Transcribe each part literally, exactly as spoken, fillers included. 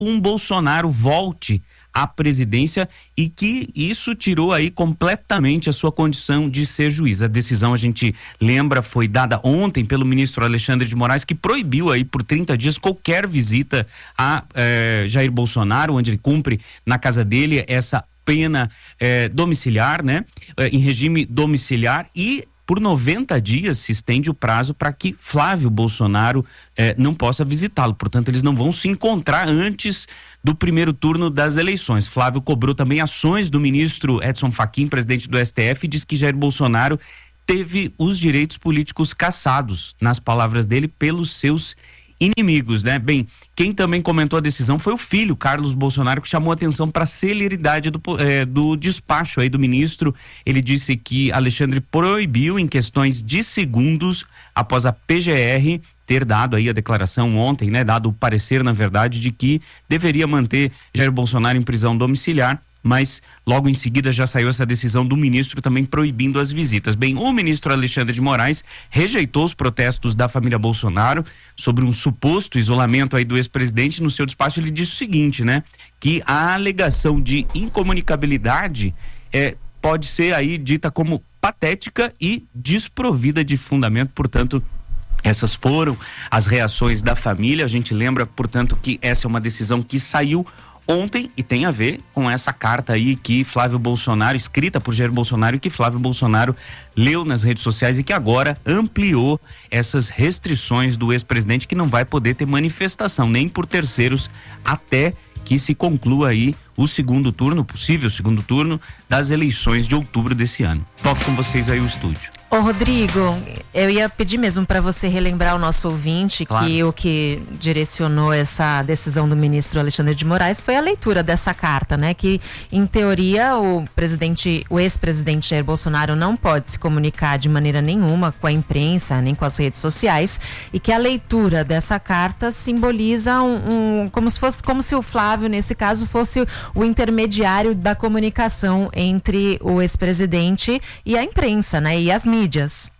um Bolsonaro volte à presidência e que isso tirou aí completamente a sua condição de ser juiz. A decisão, a gente lembra, foi dada ontem pelo ministro Alexandre de Moraes, que proibiu aí por trinta dias qualquer visita a eh, Jair Bolsonaro, onde ele cumpre na casa dele essa pena eh, domiciliar, né? Eh, em regime domiciliar, e por noventa dias se estende o prazo para que Flávio Bolsonaro eh, não possa visitá-lo. Portanto, eles não vão se encontrar antes do primeiro turno das eleições. Flávio cobrou também ações do ministro Edson Fachin, presidente do S T F, e diz que Jair Bolsonaro teve os direitos políticos cassados, nas palavras dele, pelos seus inimigos, né? Bem, quem também comentou a decisão foi o filho, Carlos Bolsonaro, que chamou atenção para a celeridade do, eh, do despacho aí do ministro. Ele disse que Alexandre proibiu em questões de segundos, após a P G R ter dado aí a declaração ontem, né? Dado o parecer, na verdade, de que deveria manter Jair Bolsonaro em prisão domiciliar, mas logo em seguida já saiu essa decisão do ministro também proibindo as visitas. Bem, o ministro Alexandre de Moraes rejeitou os protestos da família Bolsonaro sobre um suposto isolamento aí do ex-presidente. No seu despacho ele disse o seguinte, né, que a alegação de incomunicabilidade é, pode ser aí dita como patética e desprovida de fundamento. Portanto, essas foram as reações da família. A gente lembra, portanto, que essa é uma decisão que saiu ontem e tem a ver com essa carta aí que Flávio Bolsonaro, escrita por Jair Bolsonaro, e que Flávio Bolsonaro leu nas redes sociais e que agora ampliou essas restrições do ex-presidente, que não vai poder ter manifestação nem por terceiros até que se conclua aí o segundo turno, possível segundo turno das eleições de outubro desse ano. Toco com vocês aí o estúdio. Ô Rodrigo, eu ia pedir mesmo para você relembrar o nosso ouvinte, claro, que o que direcionou essa decisão do ministro Alexandre de Moraes foi a leitura dessa carta, né? Que, em teoria, o presidente, o ex-presidente Jair Bolsonaro não pode se comunicar de maneira nenhuma com a imprensa, nem com as redes sociais, e que a leitura dessa carta simboliza um, um como se fosse, como se o Flávio, nesse caso, fosse o intermediário da comunicação entre o ex-presidente e a imprensa, né? E as mídias. mídias.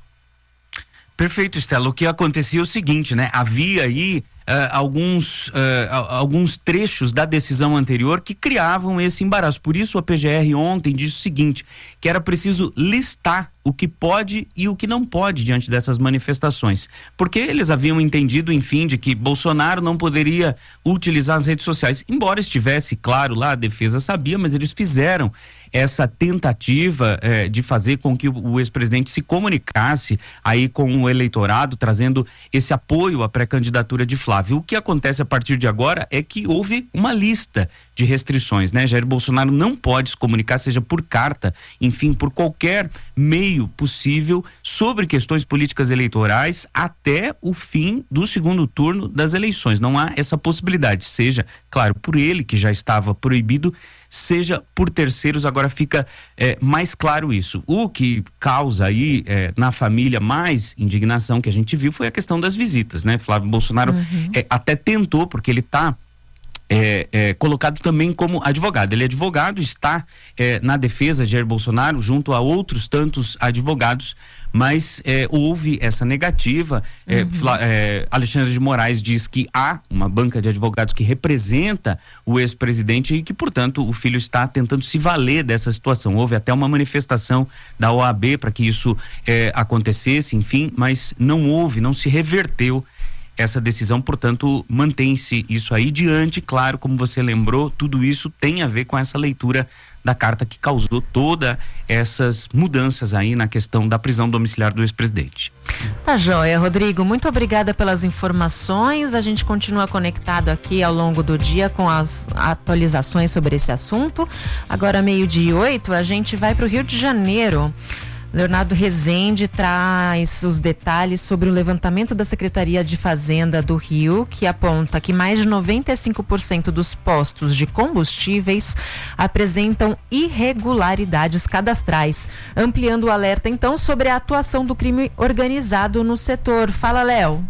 Perfeito, Estela. O que acontecia é o seguinte, né? Havia aí uh, alguns, uh, alguns trechos da decisão anterior que criavam esse embaraço. Por isso a P G R ontem disse o seguinte, que era preciso listar o que pode e o que não pode diante dessas manifestações. Porque eles haviam entendido, enfim, de que Bolsonaro não poderia utilizar as redes sociais. Embora estivesse claro lá, a defesa sabia, mas eles fizeram essa tentativa eh, de fazer com que o, o ex-presidente se comunicasse aí com o eleitorado, trazendo esse apoio à pré-candidatura de Flávio. O que acontece a partir de agora é que houve uma lista de restrições, né? Jair Bolsonaro não pode se comunicar, seja por carta, enfim, por qualquer meio possível, sobre questões políticas eleitorais até o fim do segundo turno das eleições. Não há essa possibilidade, seja, claro, por ele, que já estava proibido, seja por terceiros. Agora fica é, mais claro isso. O que causa aí é, na família mais indignação que a gente viu foi a questão das visitas, né? Flávio Bolsonaro uhum. é, até tentou, porque ele está É, é, colocado também como advogado. Ele é advogado, está é, na defesa de Jair Bolsonaro junto a outros tantos advogados, mas é, houve essa negativa. é, uhum. Fla, é, Alexandre de Moraes diz que há uma banca de advogados que representa o ex-presidente e que, portanto, o filho está tentando se valer dessa situação. Houve até uma manifestação da O A B para que isso é, acontecesse, enfim, mas não houve, não se reverteu essa decisão. Portanto, mantém-se isso aí diante, claro, como você lembrou, tudo isso tem a ver com essa leitura da carta que causou todas essas mudanças aí na questão da prisão domiciliar do ex-presidente. Tá joia, Rodrigo, muito obrigada pelas informações. A gente continua conectado aqui ao longo do dia com as atualizações sobre esse assunto. Agora, meio-dia e oito, a gente vai para o Rio de Janeiro. Leonardo Rezende traz os detalhes sobre o levantamento da Secretaria de Fazenda do Rio, que aponta que mais de noventa e cinco por cento dos postos de combustíveis apresentam irregularidades cadastrais, ampliando o alerta então sobre a atuação do crime organizado no setor. Fala, Léo.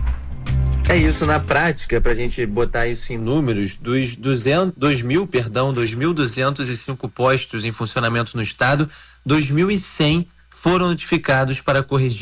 É isso, na prática, para a gente botar isso em números, dos duzentos, dois mil, perdão, dois mil duzentos e cinco postos em funcionamento no estado, dois mil e cem foram notificados para corrigir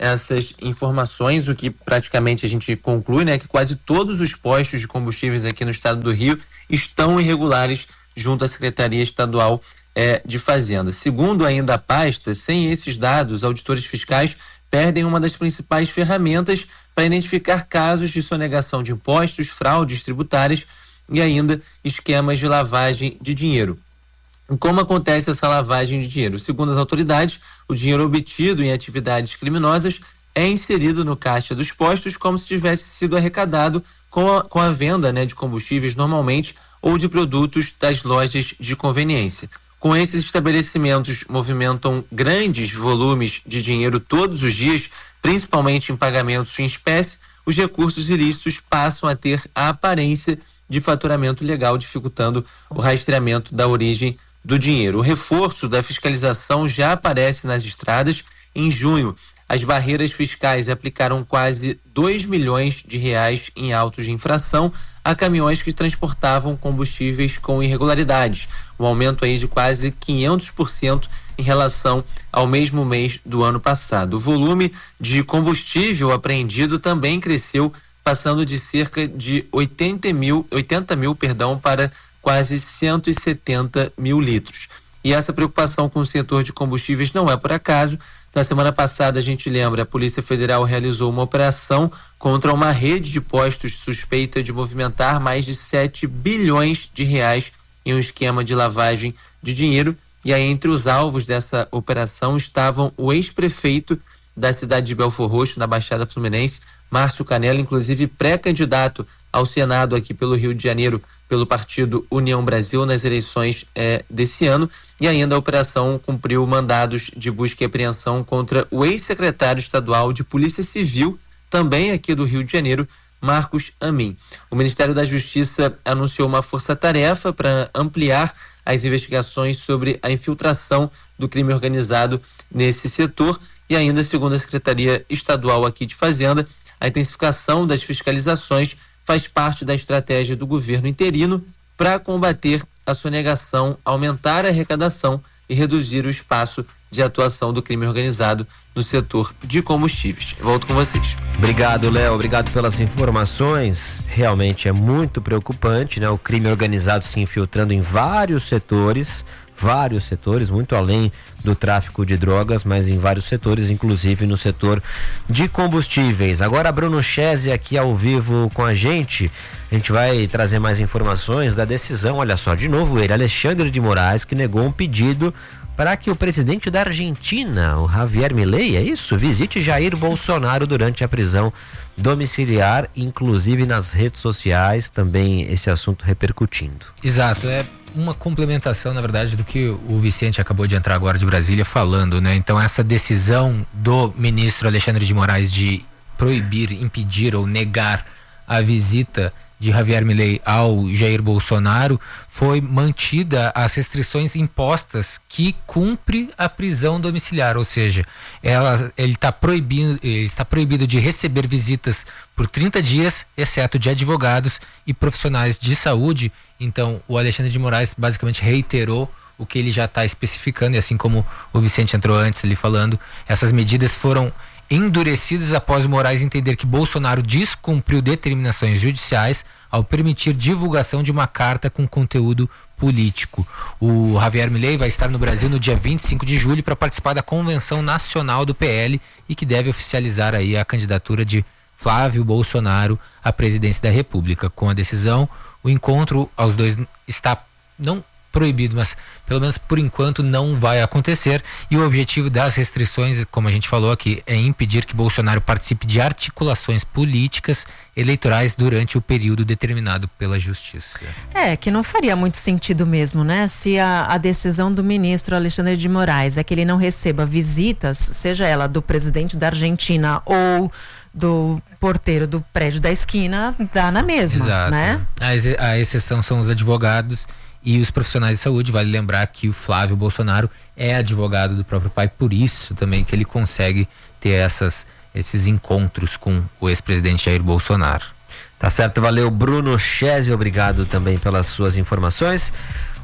essas informações, o que praticamente a gente conclui, né, que quase todos os postos de combustíveis aqui no estado do Rio estão irregulares junto à Secretaria Estadual eh, de Fazenda. Segundo ainda a pasta, sem esses dados, auditores fiscais perdem uma das principais ferramentas para identificar casos de sonegação de impostos, fraudes tributárias e ainda esquemas de lavagem de dinheiro. Como acontece essa lavagem de dinheiro? Segundo as autoridades, o dinheiro obtido em atividades criminosas é inserido no caixa dos postos como se tivesse sido arrecadado com a, com a venda, né, de combustíveis normalmente ou de produtos das lojas de conveniência. Com esses estabelecimentos movimentam grandes volumes de dinheiro todos os dias, principalmente em pagamentos em espécie, os recursos ilícitos passam a ter a aparência de faturamento legal, dificultando o rastreamento da origem do dinheiro. O reforço da fiscalização já aparece nas estradas. Em junho, as barreiras fiscais aplicaram quase dois milhões de reais em autos de infração a caminhões que transportavam combustíveis com irregularidades, um aumento aí de quase quinhentos por cento em relação ao mesmo mês do ano passado. O volume de combustível apreendido também cresceu, passando de cerca de oitenta mil, oitenta mil, perdão, para quase cento e setenta mil litros. E essa preocupação com o setor de combustíveis não é por acaso. Na semana passada, a gente lembra, a Polícia Federal realizou uma operação contra uma rede de postos suspeita de movimentar mais de sete bilhões de reais em um esquema de lavagem de dinheiro. E aí, entre os alvos dessa operação estavam o ex-prefeito da cidade de Belfor Roxo, na Baixada Fluminense, Márcio Canella, inclusive pré-candidato ao Senado aqui pelo Rio de Janeiro, pelo partido União Brasil nas eleições eh, desse ano. E ainda a operação cumpriu mandados de busca e apreensão contra o ex-secretário estadual de Polícia Civil, também aqui do Rio de Janeiro, Marcos Amin. O Ministério da Justiça anunciou uma força-tarefa para ampliar as investigações sobre a infiltração do crime organizado nesse setor. E ainda, segundo a Secretaria Estadual aqui de Fazenda, a intensificação das fiscalizações faz parte da estratégia do governo interino para combater a sonegação, aumentar a arrecadação e reduzir o espaço de atuação do crime organizado no setor de combustíveis. Volto com vocês. Obrigado, Léo. Obrigado pelas informações. Realmente é muito preocupante, né? O crime organizado se infiltrando em vários setores, vários setores, muito além do tráfico de drogas, mas em vários setores, inclusive no setor de combustíveis. Agora, Bruno Chese aqui ao vivo com a gente. A gente vai trazer mais informações da decisão. Olha só, de novo ele, Alexandre de Moraes, que negou um pedido para que o presidente da Argentina, o Javier Milei, é isso? Visite Jair Bolsonaro durante a prisão domiciliar, inclusive nas redes sociais, também esse assunto repercutindo. Exato, é uma complementação, na verdade, do que o Vicente acabou de entrar agora de Brasília falando, né? Então, essa decisão do ministro Alexandre de Moraes de proibir, impedir ou negar a visita de Javier Milei ao Jair Bolsonaro foi mantida as restrições impostas que cumpre a prisão domiciliar, ou seja, ela, ele está proibido, ele está proibido de receber visitas por trinta dias, exceto de advogados e profissionais de saúde. Então, o Alexandre de Moraes basicamente reiterou o que ele já está especificando, e assim como o Vicente entrou antes ali falando, essas medidas foram endurecidas após o Moraes entender que Bolsonaro descumpriu determinações judiciais ao permitir divulgação de uma carta com conteúdo político. O Javier Milei vai estar no Brasil no dia vinte e cinco de julho para participar da Convenção Nacional do P L e que deve oficializar aí a candidatura de Flávio Bolsonaro à presidência da República. Com a decisão, o encontro aos dois está não proibido, mas pelo menos por enquanto não vai acontecer, e o objetivo das restrições, como a gente falou aqui, é impedir que Bolsonaro participe de articulações políticas eleitorais durante o período determinado pela Justiça. É, que não faria muito sentido mesmo, né? Se a, a decisão do ministro Alexandre de Moraes é que ele não receba visitas, seja ela do presidente da Argentina ou do porteiro do prédio da esquina, dá na mesma. Exato. Né? A, ex- a exceção são os advogados e os profissionais de saúde. Vale lembrar que o Flávio Bolsonaro é advogado do próprio pai, por isso também que ele consegue ter essas, esses encontros com o ex-presidente Jair Bolsonaro. Tá certo, valeu Bruno Chese, obrigado também pelas suas informações.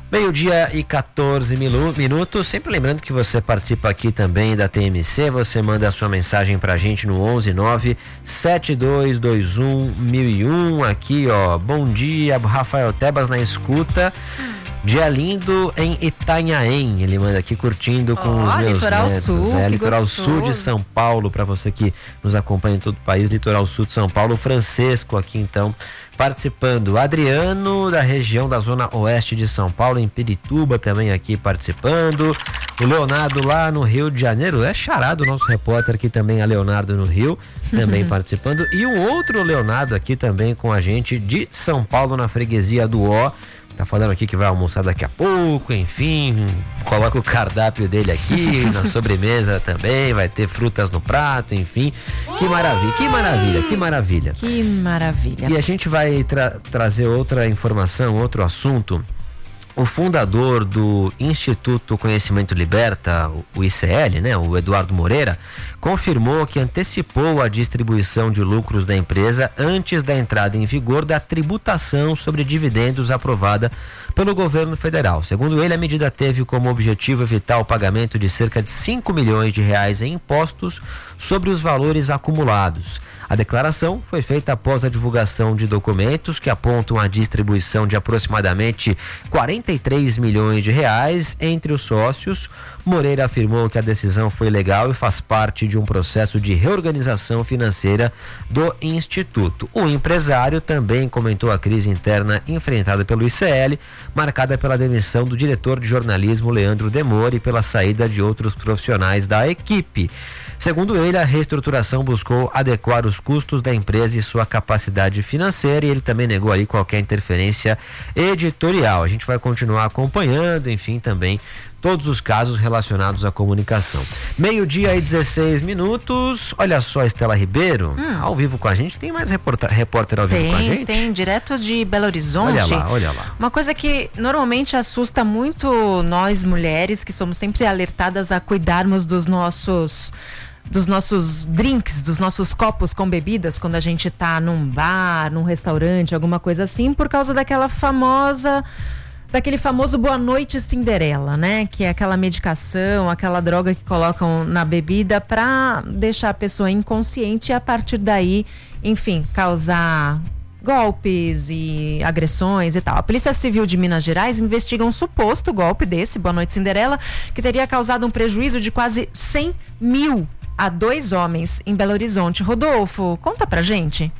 Meio-dia e quatorze minutos, sempre lembrando que você participa aqui também da T M C, você manda a sua mensagem pra gente no onze nove sete dois dois um mil e um, aqui ó, bom dia, Rafael Tebas na escuta, dia lindo em Itanhaém, ele manda aqui curtindo com oh, os meus litoral netos, sul, é, litoral gostoso. sul de São Paulo, para você que nos acompanha em todo o país, litoral sul de São Paulo, Francisco aqui então, participando, Adriano da região da zona oeste de São Paulo, em Pirituba também aqui participando, o Leonardo lá no Rio de Janeiro, é charado o nosso repórter aqui também, a Leonardo no Rio, também participando, e um outro Leonardo aqui também com a gente de São Paulo, na freguesia do Ó, tá falando aqui que vai almoçar daqui a pouco, enfim, coloca o cardápio dele aqui, na sobremesa também, vai ter frutas no prato, enfim, que maravilha, que maravilha, que maravilha. Que maravilha. E a gente vai tra- trazer outra informação, outro assunto. O fundador do Instituto Conhecimento Liberta, o I C L, né, o Eduardo Moreira, confirmou que antecipou a distribuição de lucros da empresa antes da entrada em vigor da tributação sobre dividendos aprovada pelo governo federal. Segundo ele, a medida teve como objetivo evitar o pagamento de cerca de cinco milhões de reais em impostos sobre os valores acumulados. A declaração foi feita após a divulgação de documentos que apontam a distribuição de aproximadamente quarenta e três milhões de reais entre os sócios. Moreira afirmou que a decisão foi legal e faz parte de um processo de reorganização financeira do Instituto. O empresário também comentou a crise interna enfrentada pelo I C L, marcada pela demissão do diretor de jornalismo Leandro Demore e pela saída de outros profissionais da equipe. Segundo ele, a reestruturação buscou adequar os custos da empresa e sua capacidade financeira, e ele também negou aí qualquer interferência editorial. A gente vai continuar acompanhando, enfim, também todos os casos relacionados à comunicação. Meio-dia e dezesseis minutos. Olha só, Estela Ribeiro, hum. ao vivo com a gente. Tem mais repórter, repórter ao tem, vivo com a gente? Tem, direto de Belo Horizonte. Olha lá, olha lá. Uma coisa que normalmente assusta muito nós mulheres, que somos sempre alertadas a cuidarmos dos nossos... dos nossos drinks, dos nossos copos com bebidas quando a gente tá num bar, num restaurante, alguma coisa assim, por causa daquela famosa, daquele famoso Boa Noite Cinderela, né? Que é aquela medicação, aquela droga que colocam na bebida pra deixar a pessoa inconsciente e a partir daí, enfim, causar golpes e agressões e tal. A Polícia Civil de Minas Gerais investiga um suposto golpe desse, Boa Noite Cinderela, que teria causado um prejuízo de quase cem mil a dois homens em Belo Horizonte. Rodolfo, conta pra gente.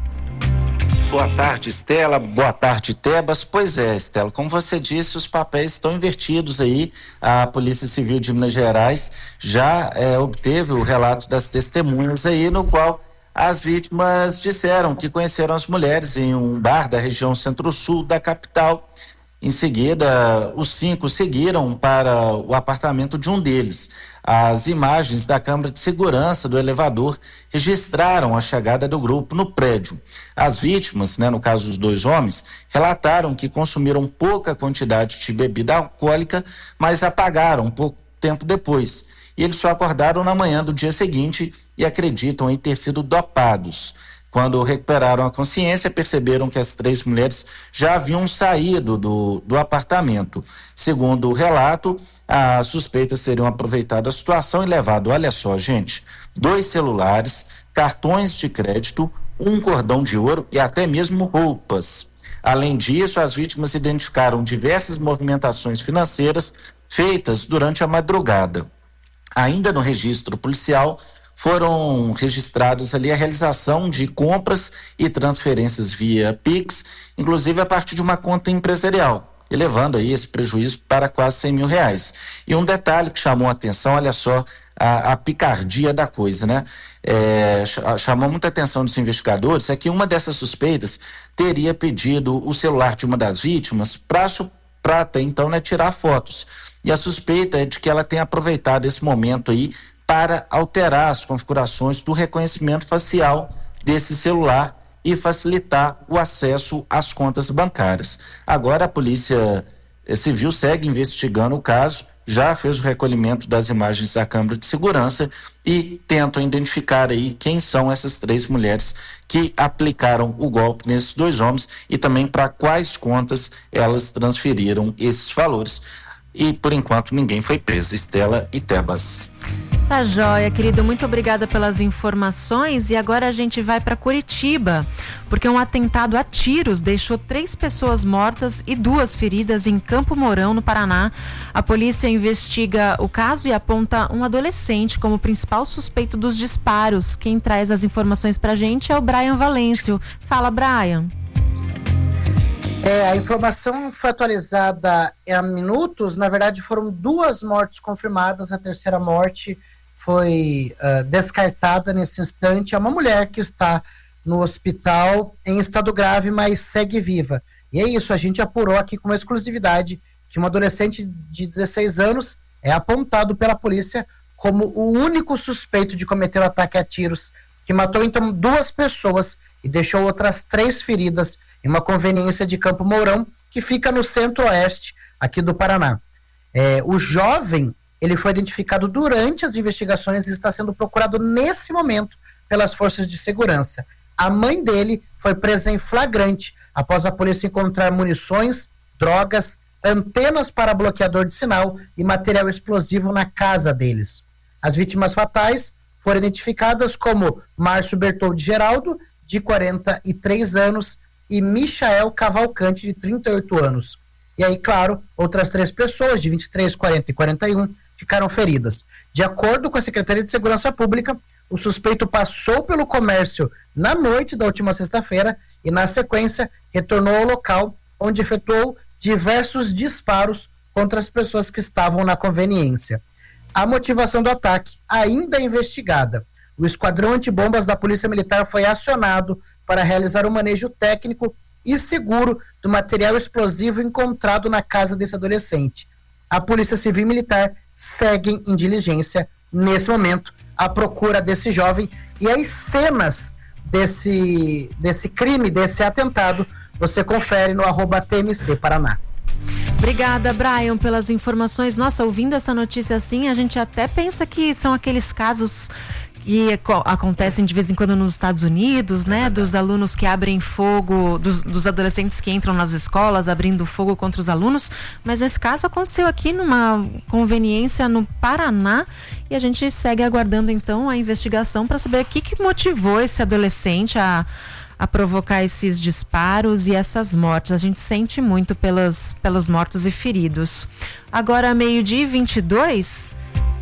Boa tarde, Estela. Boa tarde, Tebas. Pois é, Estela, como você disse, os papéis estão invertidos aí. A Polícia Civil de Minas Gerais já é, obteve o relato das testemunhas aí, no qual as vítimas disseram que conheceram as mulheres em um bar da região centro-sul da capital. Em seguida, os cinco seguiram para o apartamento de um deles. As imagens da câmera de segurança do elevador registraram a chegada do grupo no prédio. As vítimas, né, no caso os dois homens, relataram que consumiram pouca quantidade de bebida alcoólica, mas apagaram pouco tempo depois. E eles só acordaram na manhã do dia seguinte e acreditam em ter sido dopados. Quando recuperaram a consciência, perceberam que as três mulheres já haviam saído do, do apartamento. Segundo o relato, as suspeitas teriam aproveitado a situação e levado, olha só, gente, dois celulares, cartões de crédito, um cordão de ouro e até mesmo roupas. Além disso, as vítimas identificaram diversas movimentações financeiras feitas durante a madrugada. Ainda no registro policial, foram registrados ali a realização de compras e transferências via Pix, inclusive a partir de uma conta empresarial, elevando aí esse prejuízo para quase cem mil reais. E um detalhe que chamou a atenção, olha só, a, a picardia da coisa, né? É, chamou muita atenção dos investigadores, é que uma dessas suspeitas teria pedido o celular de uma das vítimas para para até então, né, tirar fotos. E a suspeita é de que ela tenha aproveitado esse momento aí para alterar as configurações do reconhecimento facial desse celular e facilitar o acesso às contas bancárias. Agora a Polícia Civil segue investigando o caso já fez o recolhimento das imagens da câmera de segurança e tentam identificar aí quem são essas três mulheres que aplicaram o golpe nesses dois homens e também para quais contas elas transferiram esses valores. E por enquanto ninguém foi preso. Estela e Tebas. Tá joia, querido, muito obrigada pelas informações. E agora a gente vai para Curitiba, porque um atentado a tiros deixou três pessoas mortas e duas feridas em Campo Mourão, no Paraná. A polícia investiga o caso e aponta um adolescente como principal suspeito dos disparos. Quem traz as informações pra gente é o Brian Valêncio. Fala, Brian. É, a informação foi atualizada há minutos. Na verdade, foram duas mortes confirmadas. A terceira morte foi uh, descartada nesse instante. É uma mulher que está no hospital em estado grave, mas segue viva. E é isso, a gente apurou aqui com uma exclusividade que um adolescente de dezesseis anos é apontado pela polícia como o único suspeito de cometer o ataque a tiros, que matou então duas pessoas e deixou outras três feridas em uma conveniência de Campo Mourão, que fica no centro-oeste aqui do Paraná. É, o jovem, ele foi identificado durante as investigações e está sendo procurado nesse momento pelas forças de segurança. A mãe dele foi presa em flagrante após a polícia encontrar munições, drogas, antenas para bloqueador de sinal e material explosivo na casa deles. As vítimas fatais foram identificadas como Márcio Bertoldi Geraldo, de quarenta e três anos, e Michael Cavalcante, de trinta e oito anos. E aí, claro, outras três pessoas, de vinte e três, quarenta e quarenta e um, ficaram feridas. De acordo com a Secretaria de Segurança Pública, o suspeito passou pelo comércio na noite da última sexta-feira e, na sequência, retornou ao local, onde efetuou diversos disparos contra as pessoas que estavam na conveniência. A motivação do ataque ainda é investigada. O esquadrão antibombas da Polícia Militar foi acionado para realizar o manejo técnico e seguro do material explosivo encontrado na casa desse adolescente. A Polícia Civil e Militar seguem em diligência, nesse momento, à procura desse jovem, e as cenas desse, desse crime, desse atentado, você confere no arroba T M C Paraná. Obrigada, Brian, pelas informações. Nossa, ouvindo essa notícia assim, a gente até pensa que são aqueles casos que acontecem de vez em quando nos Estados Unidos, né? Dos alunos que abrem fogo, dos, dos adolescentes que entram nas escolas abrindo fogo contra os alunos, mas nesse caso aconteceu aqui numa conveniência no Paraná e a gente segue aguardando então a investigação para saber o que, que motivou esse adolescente a, a provocar esses disparos e essas mortes. A gente sente muito pelas, pelos mortos e feridos. Agora, meio-dia e vinte e dois...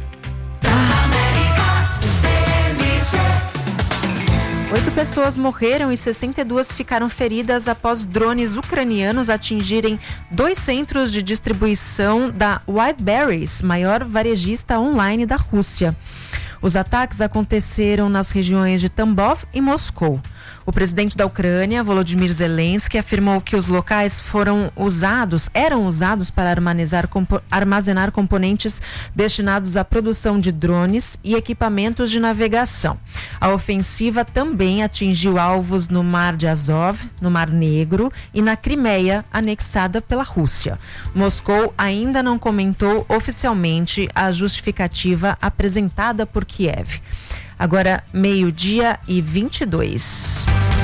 Oito pessoas morreram e sessenta e duas ficaram feridas após drones ucranianos atingirem dois centros de distribuição da Wildberries, maior varejista online da Rússia. Os ataques aconteceram nas regiões de Tambov e Moscou. O presidente da Ucrânia, Volodymyr Zelensky, afirmou que os locais foram usados, eram usados para armazenar, compo, armazenar componentes destinados à produção de drones e equipamentos de navegação. A ofensiva também atingiu alvos no Mar de Azov, no Mar Negro e na Crimeia, anexada pela Rússia. Moscou ainda não comentou oficialmente a justificativa apresentada por Kiev. Agora, meio-dia e vinte e dois.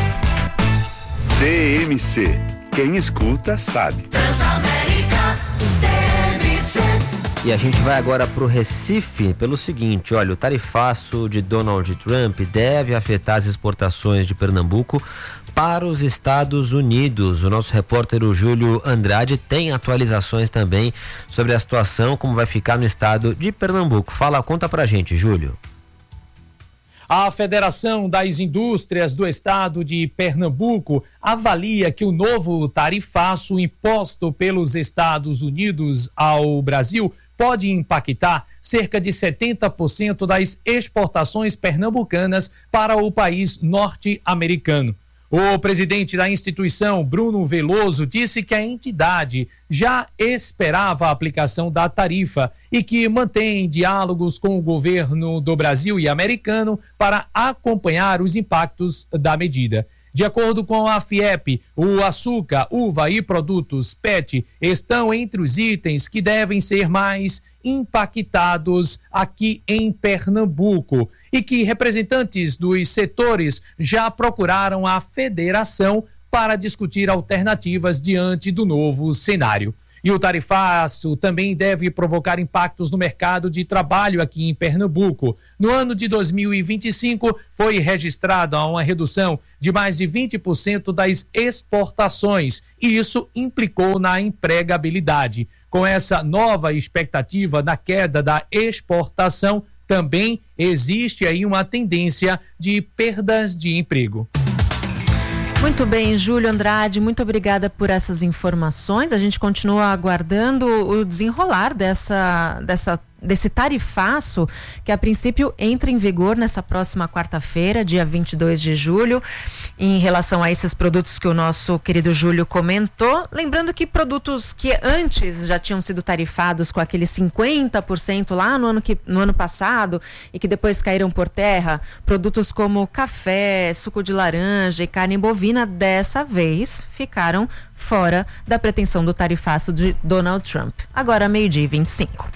T M C. Quem escuta, sabe. Transamérica, T M C. E a gente vai agora para o Recife pelo seguinte, olha, o tarifaço de Donald Trump deve afetar as exportações de Pernambuco para os Estados Unidos. O nosso repórter, o Júlio Andrade, tem atualizações também sobre a situação, como vai ficar no estado de Pernambuco. Fala, conta pra gente, Júlio. A Federação das Indústrias do Estado de Pernambuco avalia que o novo tarifaço imposto pelos Estados Unidos ao Brasil pode impactar cerca de setenta por cento das exportações pernambucanas para o país norte-americano. O presidente da instituição, Bruno Veloso, disse que a entidade já esperava a aplicação da tarifa e que mantém diálogos com o governo do Brasil e americano para acompanhar os impactos da medida. De acordo com a Fiep, o açúcar, uva e produtos P E T estão entre os itens que devem ser mais impactados aqui em Pernambuco e que representantes dos setores já procuraram a federação para discutir alternativas diante do novo cenário. E o tarifaço também deve provocar impactos no mercado de trabalho aqui em Pernambuco. No ano de dois mil e vinte e cinco, foi registrada uma redução de mais de vinte por cento das exportações, e isso implicou na empregabilidade. Com essa nova expectativa da queda da exportação, também existe aí uma tendência de perdas de emprego. Muito bem, Júlio Andrade, muito obrigada por essas informações. A gente continua aguardando o desenrolar dessa, dessa, desse tarifaço que a princípio entra em vigor nessa próxima quarta-feira, dia vinte e dois de julho, em relação a esses produtos que o nosso querido Júlio comentou. Lembrando que produtos que antes já tinham sido tarifados com aquele cinquenta por cento lá no ano, que, no ano passado e que depois caíram por terra, produtos como café, suco de laranja e carne bovina, dessa vez ficaram fora da pretensão do tarifaço de Donald Trump. Agora, meio-dia e vinte e cinco.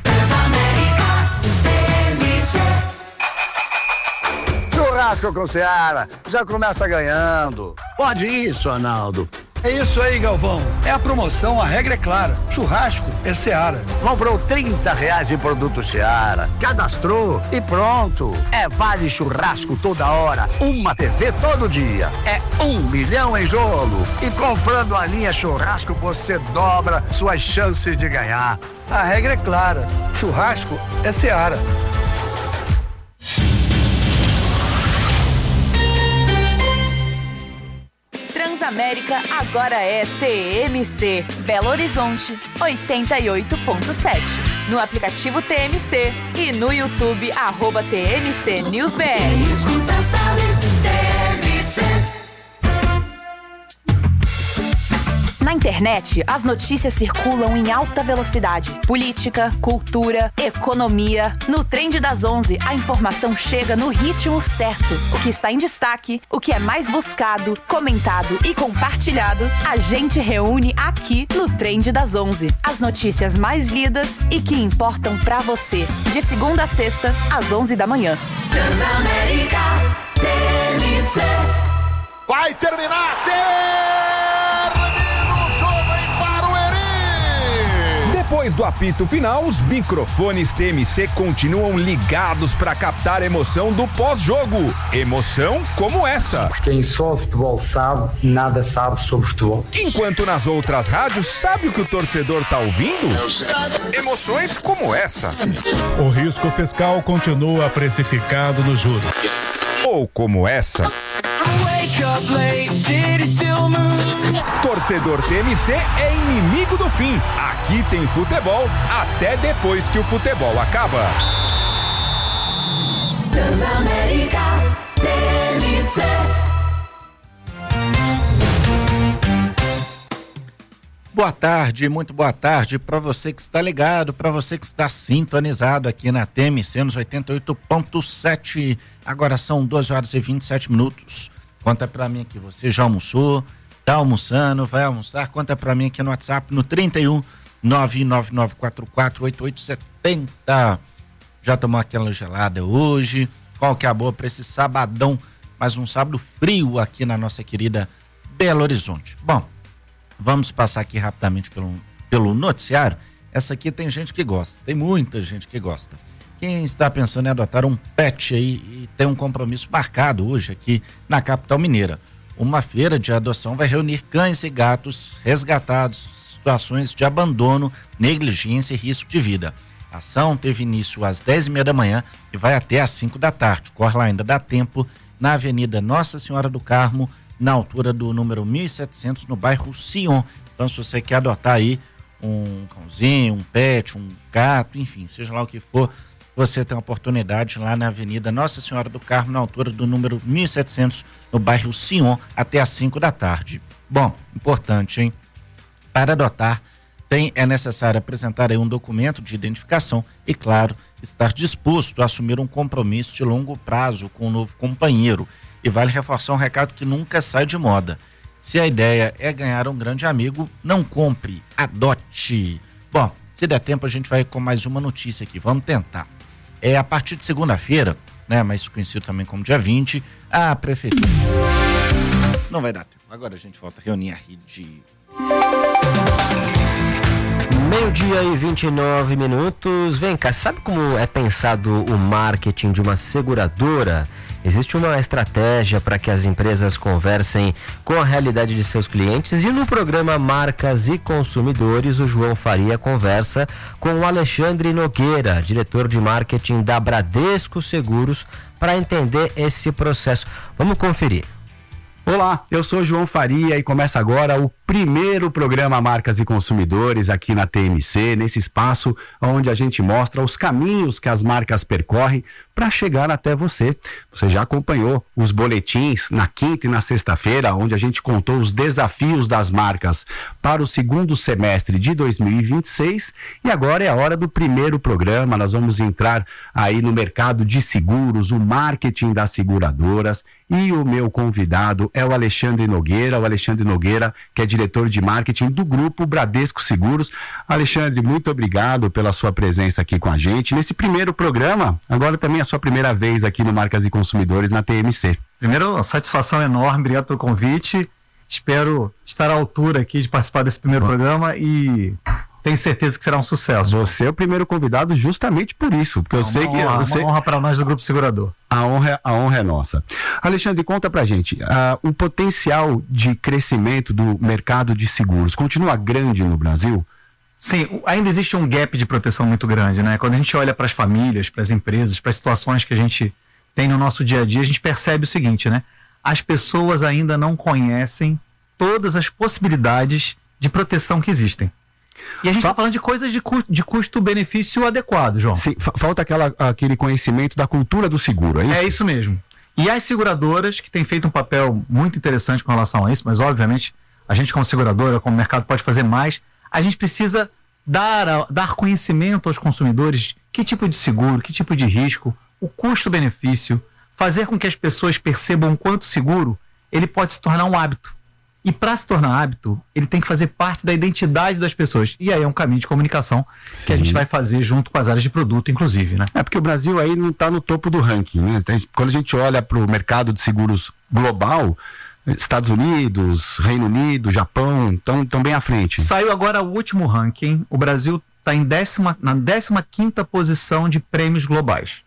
Churrasco com Seara, já começa ganhando. Pode isso, Arnaldo. É isso aí, Galvão. É a promoção, a regra é clara. Churrasco é Seara. Comprou trinta reais em produto Seara, cadastrou e pronto. É vale churrasco toda hora, uma T V todo dia. É um milhão em jogo. E comprando a linha churrasco, você dobra suas chances de ganhar. A regra é clara. Churrasco é Seara. Transamérica agora é T M C, Belo Horizonte, oitenta e oito ponto sete. No aplicativo T M C e no YouTube, arroba T M C News B R. Escuta, sabe, T M C. Na internet, as notícias circulam em alta velocidade. Política, cultura, economia. No Trend das onze, a informação chega no ritmo certo. O que está em destaque, o que é mais buscado, comentado e compartilhado, a gente reúne aqui no Trend das onze. As notícias mais lidas e que importam pra você. De segunda a sexta, às onze da manhã. Transamérica, T M C. Vai terminar, Depois do apito final, os microfones T M C continuam ligados para captar a emoção do pós-jogo. Emoção como essa. Quem só futebol sabe, nada sabe sobre futebol. Enquanto nas outras rádios, sabe o que o torcedor tá ouvindo? Emoções como essa. O risco fiscal continua precificado no juros. Ou como essa. Torcedor T M C é inimigo do fim. Aqui tem futebol até depois que o futebol acaba. Transamérica, T M C. Boa tarde, muito boa tarde para você que está ligado, para você que está sintonizado aqui na T M C nos oitenta e oito ponto sete. Agora são doze horas e vinte e sete minutos. Conta para mim aqui, você já almoçou? Tá almoçando? Vai almoçar? Conta para mim aqui no WhatsApp no trinta e um, nove nove nove quatro quatro, oito oito sete zero. Já tomou aquela gelada hoje? Qual que é a boa para esse sabadão? Mais um sábado frio aqui na nossa querida Belo Horizonte. Bom, vamos passar aqui rapidamente pelo, pelo noticiário. Essa aqui tem gente que gosta, tem muita gente que gosta. Quem está pensando em adotar um pet aí e tem um compromisso marcado hoje aqui na capital mineira. Uma feira de adoção vai reunir cães e gatos resgatados em situações de abandono, negligência e risco de vida. A ação teve início às dez e meia da manhã e vai até às cinco da tarde. Corre lá, ainda dá tempo, na Avenida Nossa Senhora do Carmo, na altura do número mil e setecentos, no bairro Sion. Então, se você quer adotar aí um cãozinho, um pet, um gato, enfim, seja lá o que for, você tem a oportunidade lá na Avenida Nossa Senhora do Carmo, na altura do número mil e setecentos, no bairro Sion, até às cinco da tarde. Bom, importante, hein? Para adotar, tem, é necessário apresentar aí um documento de identificação e, claro, estar disposto a assumir um compromisso de longo prazo com o novo companheiro. E vale reforçar um recado que nunca sai de moda. Se a ideia é ganhar um grande amigo, não compre, adote. Bom, se der tempo a gente vai com mais uma notícia aqui, vamos tentar. É a partir de segunda-feira, né, mas conhecido também como dia vinte, a prefeitura... Não vai dar tempo, agora a gente volta a reunir a rede. Meio-dia e vinte e nove minutos. Vem cá, sabe como é pensado o marketing de uma seguradora? Existe uma estratégia para que as empresas conversem com a realidade de seus clientes, e no programa Marcas e Consumidores, o João Faria conversa com o Alexandre Nogueira, diretor de marketing da Bradesco Seguros, para entender esse processo. Vamos conferir. Olá, eu sou João Faria e começa agora o primeiro programa Marcas e Consumidores aqui na T M C, nesse espaço onde a gente mostra os caminhos que as marcas percorrem para chegar até você. Você já acompanhou os boletins na quinta e na sexta-feira, onde a gente contou os desafios das marcas para o segundo semestre de dois mil e vinte e seis, e agora é a hora do primeiro programa. Nós vamos entrar aí no mercado de seguros, o marketing das seguradoras, e o meu convidado é o Alexandre Nogueira, o Alexandre Nogueira, que é diretor de marketing do Grupo Bradesco Seguros. Alexandre, muito obrigado pela sua presença aqui com a gente nesse primeiro programa, agora também a sua primeira vez aqui no Marcas e Consumidores na T M C. Primeiro, uma satisfação enorme, obrigado pelo convite, espero estar à altura aqui de participar desse primeiro Bom. programa e... tenho certeza que será um sucesso. Você é o primeiro convidado justamente por isso, porque eu sei que... Honra, você... Uma honra para nós do Grupo Segurador. A honra, a honra é nossa. Alexandre, conta pra gente, uh, o potencial de crescimento do mercado de seguros continua grande no Brasil? Sim, ainda existe um gap de proteção muito grande, né? Quando a gente olha para as famílias, para as empresas, para as situações que a gente tem no nosso dia a dia, a gente percebe o seguinte, né? As pessoas ainda não conhecem todas as possibilidades de proteção que existem. E a gente está falando de coisas de, cu de custo-benefício adequado, João. Sim, falta aquela, aquele conhecimento da cultura do seguro, é isso? É isso mesmo. E as seguradoras, que têm feito um papel muito interessante com relação a isso, mas obviamente a gente como seguradora, como mercado, pode fazer mais. A gente precisa dar, dar conhecimento aos consumidores que tipo de seguro, que tipo de risco, o custo-benefício, fazer com que as pessoas percebam o quanto seguro ele pode se tornar um hábito. E para se tornar hábito, ele tem que fazer parte da identidade das pessoas. E aí é um caminho de comunicação Sim. que a gente vai fazer junto com as áreas de produto, inclusive, né? É porque o Brasil aí não está no topo do ranking, né? Quando a gente olha para o mercado de seguros global, Estados Unidos, Reino Unido, Japão, estão tão bem à frente. Saiu agora o último ranking. O Brasil está em décima, na décima quinta posição de prêmios globais.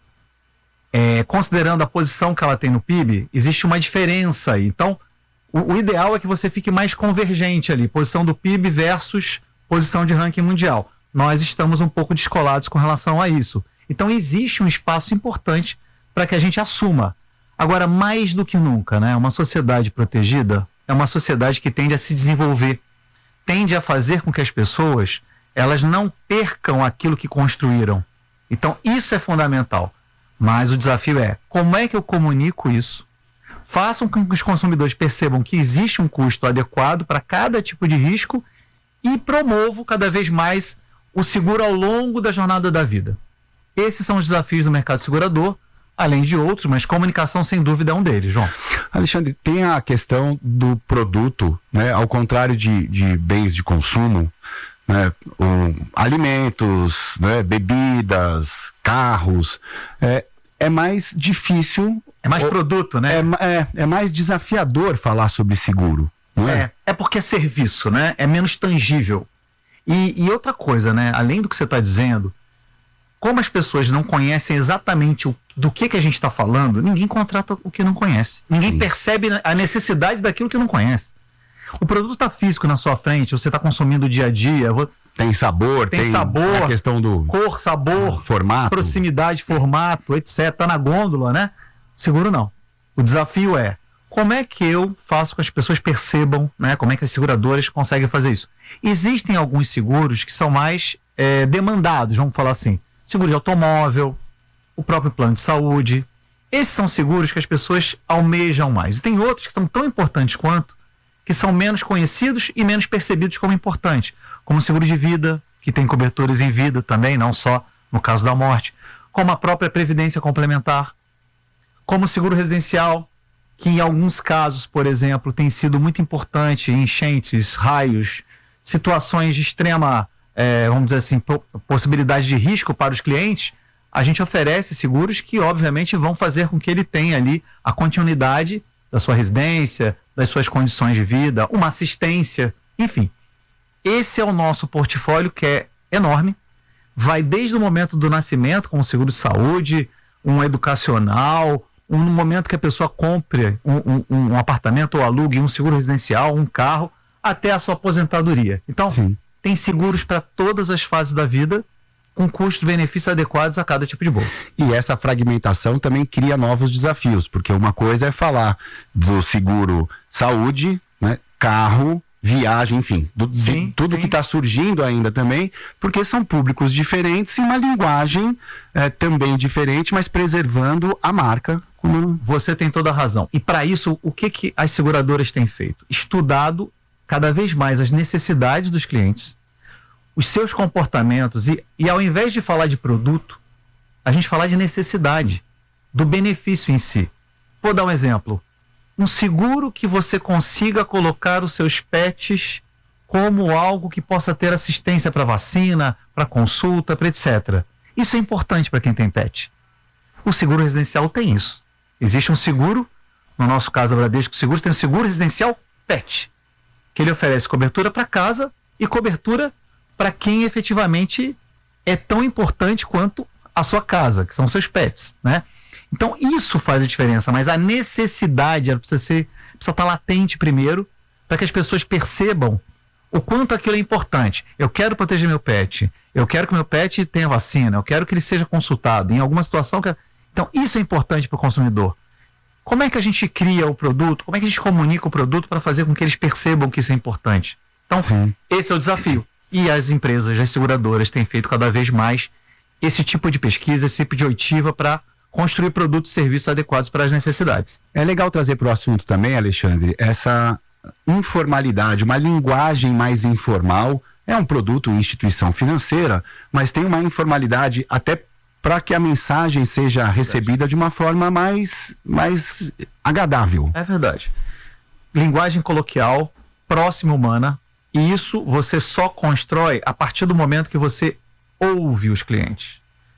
É, considerando a posição que ela tem no P I B, existe uma diferença aí. Então, o, o ideal é que você fique mais convergente ali, posição do P I B versus posição de ranking mundial. Nós estamos um pouco descolados com relação a isso. Então, existe um espaço importante para que a gente assuma. Agora, mais do que nunca, né? Uma sociedade protegida é uma sociedade que tende a se desenvolver, tende a fazer com que as pessoas elas não percam aquilo que construíram. Então, isso é fundamental. Mas o desafio é, como é que eu comunico isso? Façam com que os consumidores percebam que existe um custo adequado para cada tipo de risco e promovo cada vez mais o seguro ao longo da jornada da vida. Esses são os desafios do mercado segurador, além de outros, mas comunicação sem dúvida é um deles, João. Alexandre, tem a questão do produto, né? Ao contrário de, de bens de consumo, né? Um, alimentos, né? Bebidas, carros, é, é mais difícil... É mais ou, produto, né? É, é, é mais desafiador falar sobre seguro, não é? É, é porque é serviço, né? É menos tangível. E, e outra coisa, né? Além do que você está dizendo, como as pessoas não conhecem exatamente o, do que, que a gente está falando, ninguém contrata o que não conhece. Ninguém Sim. percebe a necessidade daquilo que não conhece. O produto está físico na sua frente, você está consumindo dia a dia. Tem sabor, tem, tem sabor, a questão do cor, sabor, formato, proximidade, formato, etcétera. Está na gôndola, né? Seguro não. O desafio é como é que eu faço com que as pessoas percebam, né? Como é que as seguradoras conseguem fazer isso? Existem alguns seguros que são mais é, demandados, vamos falar assim. Seguro de automóvel, o próprio plano de saúde. Esses são seguros que as pessoas almejam mais. E tem outros que são tão importantes quanto, que são menos conhecidos e menos percebidos como importantes. Como o seguro de vida, que tem cobertores em vida também, não só no caso da morte. Como a própria previdência complementar. Como o seguro residencial, que em alguns casos, por exemplo, tem sido muito importante, enchentes, raios, situações de extrema, é, vamos dizer assim, possibilidade de risco para os clientes, a gente oferece seguros que, obviamente, vão fazer com que ele tenha ali a continuidade da sua residência, das suas condições de vida, uma assistência, enfim. Esse é o nosso portfólio, que é enorme, vai desde o momento do nascimento, com um seguro de saúde, um educacional, um no momento que a pessoa compre um, um, um apartamento ou alugue um seguro residencial, um carro, até a sua aposentadoria. Então, Sim. tem seguros para todas as fases da vida, com custos-benefícios adequados a cada tipo de bolsa. E essa fragmentação também cria novos desafios, porque uma coisa é falar do seguro saúde, né, carro, viagem, enfim, do, sim, de, tudo sim. que está surgindo ainda também, porque são públicos diferentes e uma linguagem é, também diferente, mas preservando a marca. Como... Você tem toda a razão. E para isso, o que, que as seguradoras têm feito? Estudado cada vez mais as necessidades dos clientes, os seus comportamentos, e, e ao invés de falar de produto, a gente falar de necessidade, do benefício em si. Vou dar um exemplo. Um seguro que você consiga colocar os seus pets como algo que possa ter assistência para vacina, para consulta, para etcétera. Isso é importante para quem tem pet. O seguro residencial tem isso. Existe um seguro, no nosso caso a Bradesco Seguros tem um seguro residencial pet, que ele oferece cobertura para casa e cobertura para quem efetivamente é tão importante quanto a sua casa, que são seus pets, né? Então isso faz a diferença, mas a necessidade ela precisa ser, precisa estar latente primeiro, para que as pessoas percebam o quanto aquilo é importante. Eu quero proteger meu pet, eu quero que meu pet tenha vacina, eu quero que ele seja consultado em alguma situação. Que... Então isso é importante para o consumidor. Como é que a gente cria o produto? Como é que a gente comunica o produto para fazer com que eles percebam que isso é importante? Então Sim. esse é o desafio. E as empresas, as seguradoras têm feito cada vez mais esse tipo de pesquisa, esse tipo de oitiva para construir produtos e serviços adequados para as necessidades. É legal trazer para o assunto também, Alexandre, essa informalidade, uma linguagem mais informal. É um produto, instituição financeira, mas tem uma informalidade até para que a mensagem seja recebida de uma forma mais, mais agradável. É verdade. Linguagem coloquial, próxima humana, e isso você só constrói a partir do momento que você ouve os clientes.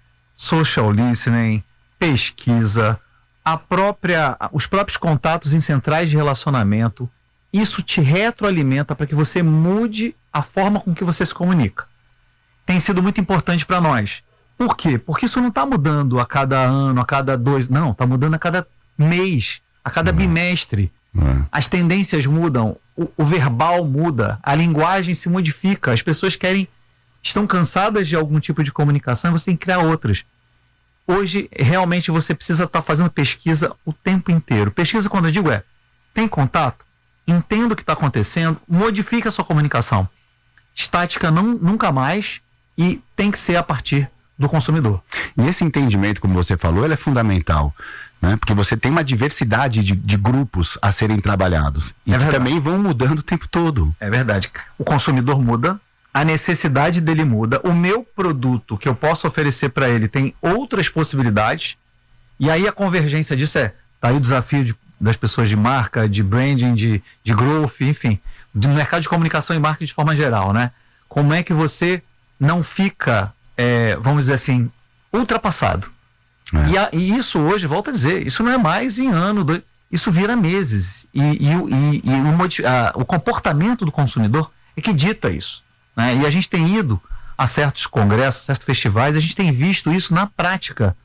Social listening, pesquisa, a própria, os próprios contatos em centrais de relacionamento, isso te retroalimenta para que você mude a forma com que você se comunica. Tem sido muito importante para nós. Por quê? Porque isso não está mudando a cada ano, a cada dois, não, está mudando a cada mês, a cada uhum. bimestre. Uhum. As tendências mudam, o, o verbal muda, a linguagem se modifica, as pessoas querem, estão cansadas de algum tipo de comunicação e você tem que criar outras. Hoje, realmente, você precisa estar tá fazendo pesquisa o tempo inteiro. Pesquisa, quando eu digo, é, tem contato, entenda o que está acontecendo, modifica a sua comunicação. Estática não, nunca mais, e tem que ser a partir do consumidor. E esse entendimento, como você falou, ele é fundamental, né? Porque você tem uma diversidade de, de grupos a serem trabalhados. E é que também vão mudando o tempo todo. É verdade. O consumidor muda, a necessidade dele muda, o meu produto que eu posso oferecer para ele tem outras possibilidades, e aí a convergência disso é, tá aí o desafio de, das pessoas de marca, de branding, de, de growth, enfim, do mercado de comunicação e marketing de forma geral, né? Como é que você não fica, é, vamos dizer assim, ultrapassado? É. E, a, e isso hoje, volto a dizer, isso não é mais em ano, dois, isso vira meses. E, e, e, e o, a, o comportamento do consumidor é que dita isso, né? E a gente tem ido a certos congressos, a certos festivais, a gente tem visto isso na prática.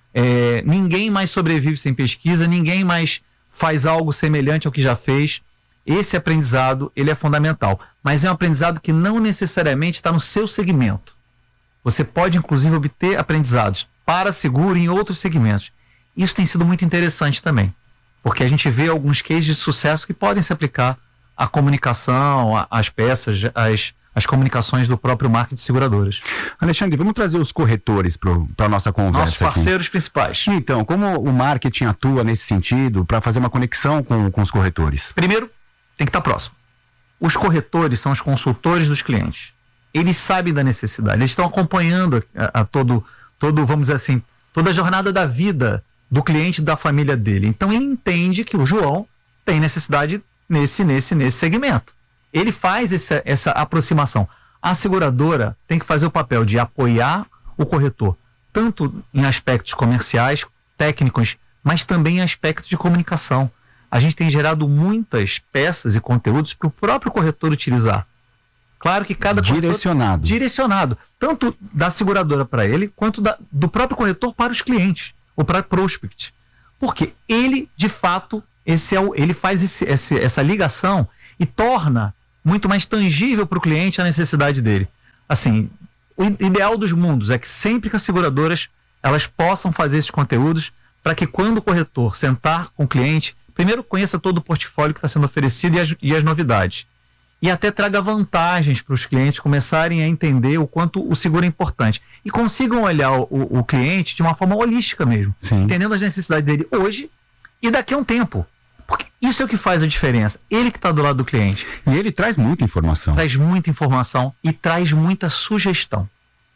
É, ninguém mais sobrevive sem pesquisa, ninguém mais faz algo semelhante ao que já fez. Esse aprendizado, ele é fundamental, mas é um aprendizado que não necessariamente está no seu segmento. Você pode, inclusive, obter aprendizados para seguro em outros segmentos. Isso tem sido muito interessante também, porque a gente vê alguns cases de sucesso que podem se aplicar à comunicação, às peças, às, às comunicações do próprio marketing de seguradoras. Alexandre, vamos trazer os corretores para a nossa conversa. Nossos parceiros aqui. principais. Então, como o marketing atua nesse sentido para fazer uma conexão com, com os corretores? Primeiro, tem que estar próximo. Os corretores são os consultores dos clientes. Eles sabem da necessidade, eles estão acompanhando a, a todo, todo, vamos dizer assim, toda a jornada da vida do cliente da família dele. Então ele entende que o João tem necessidade nesse, nesse, nesse segmento. Ele faz essa, essa aproximação. A seguradora tem que fazer o papel de apoiar o corretor, tanto em aspectos comerciais, técnicos, mas também em aspectos de comunicação. A gente tem gerado muitas peças e conteúdos para o próprio corretor utilizar. Claro que cada direcionado, corretor, direcionado, tanto da seguradora para ele, quanto da, do próprio corretor para os clientes, ou para o prospect. Porque ele, de fato, esse é o, ele faz esse, esse, essa ligação e torna muito mais tangível para o cliente a necessidade dele. Assim, o ideal dos mundos é que sempre que as seguradoras elas possam fazer esses conteúdos para que quando o corretor sentar com o cliente, primeiro conheça todo o portfólio que está sendo oferecido e as, e as novidades. E até traga vantagens para os clientes começarem a entender o quanto o seguro é importante. E consigam olhar o, o, o cliente de uma forma holística mesmo. Sim. Entendendo as necessidades dele hoje e daqui a um tempo. Porque isso é o que faz a diferença. Ele que está do lado do cliente. E ele traz muita informação. Traz muita informação e traz muita sugestão.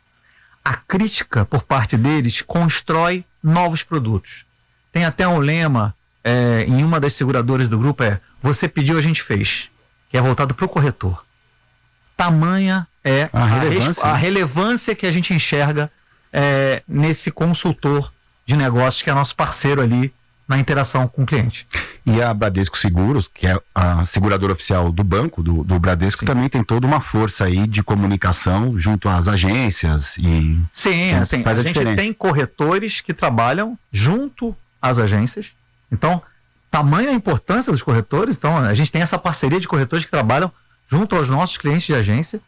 A crítica por parte deles constrói novos produtos. Tem até um lema é, em uma das seguradoras do grupo, é: você pediu, a gente fez. Que é voltado para o corretor. Tamanha é a relevância, a, a relevância que a gente enxerga é, nesse consultor de negócios que é nosso parceiro ali na interação com o cliente. E a Bradesco Seguros, que é a seguradora oficial do banco, do, do Bradesco, sim, também tem toda uma força aí de comunicação junto às agências e... Sim, assim, a, a gente diferença. Tem corretores que trabalham junto às agências. Então, tamanha a importância dos corretores, então a gente tem essa parceria de corretores que trabalham junto aos nossos clientes de agência.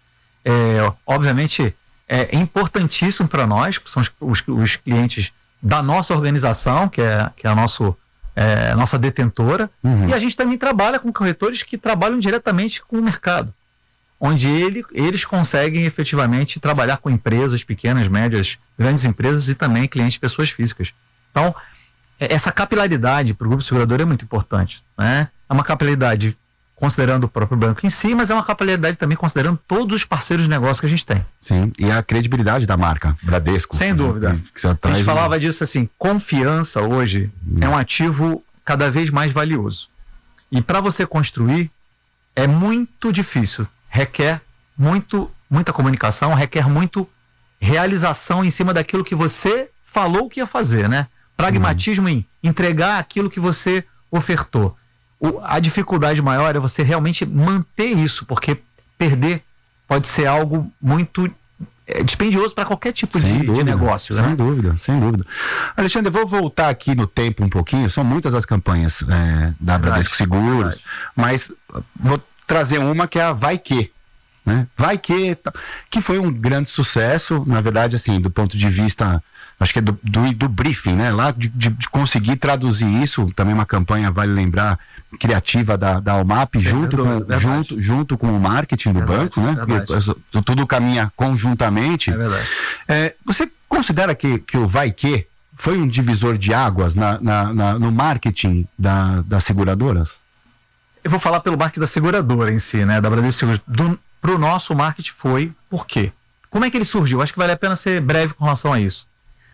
É, obviamente é importantíssimo para nós, que são os, os, os clientes da nossa organização, que é, que é a nosso, é, nossa detentora, uhum. E a gente também trabalha com corretores que trabalham diretamente com o mercado, onde ele, eles conseguem efetivamente trabalhar com empresas pequenas, médias, grandes empresas e também clientes pessoas físicas. Então, essa capilaridade para o grupo segurador é muito importante, né? É uma capilaridade considerando o próprio banco em si, mas é uma capilaridade também considerando todos os parceiros de negócio que a gente tem. Sim, e a credibilidade da marca Bradesco. Sem dúvida. Que você a gente falava um... disso assim, confiança hoje hum. é um ativo cada vez mais valioso. E para você construir é muito difícil, requer muito, muita comunicação, requer muito realização em cima daquilo que você falou que ia fazer, né? Pragmatismo em entregar aquilo que você ofertou. O, a dificuldade maior é você realmente manter isso, porque perder pode ser algo muito é, dispendioso para qualquer tipo de, dúvida, de negócio. Sem né? dúvida, sem dúvida. Alexandre, eu vou voltar aqui no tempo um pouquinho, são muitas as campanhas é, da Bradesco Seguros, verdade. Mas vou trazer uma que é a Vai Que. Né? Vai Que, que foi um grande sucesso, na verdade, assim, do ponto de vista... Acho que é do, do, do briefing, né? Lá de, de, de conseguir traduzir isso, também uma campanha, vale lembrar, criativa da, da Almap, Sim, junto, com, junto, junto com o marketing do verdade, banco, né? Porque tudo caminha conjuntamente. É verdade. É, você considera que, que o Vai Que foi um divisor de águas na, na, na, no marketing da, das seguradoras? Eu vou falar pelo marketing da seguradora em si, né? Da Bradesco Seguros. Para o nosso marketing foi, por quê? Como é que ele surgiu? Acho que vale a pena ser breve com relação a isso.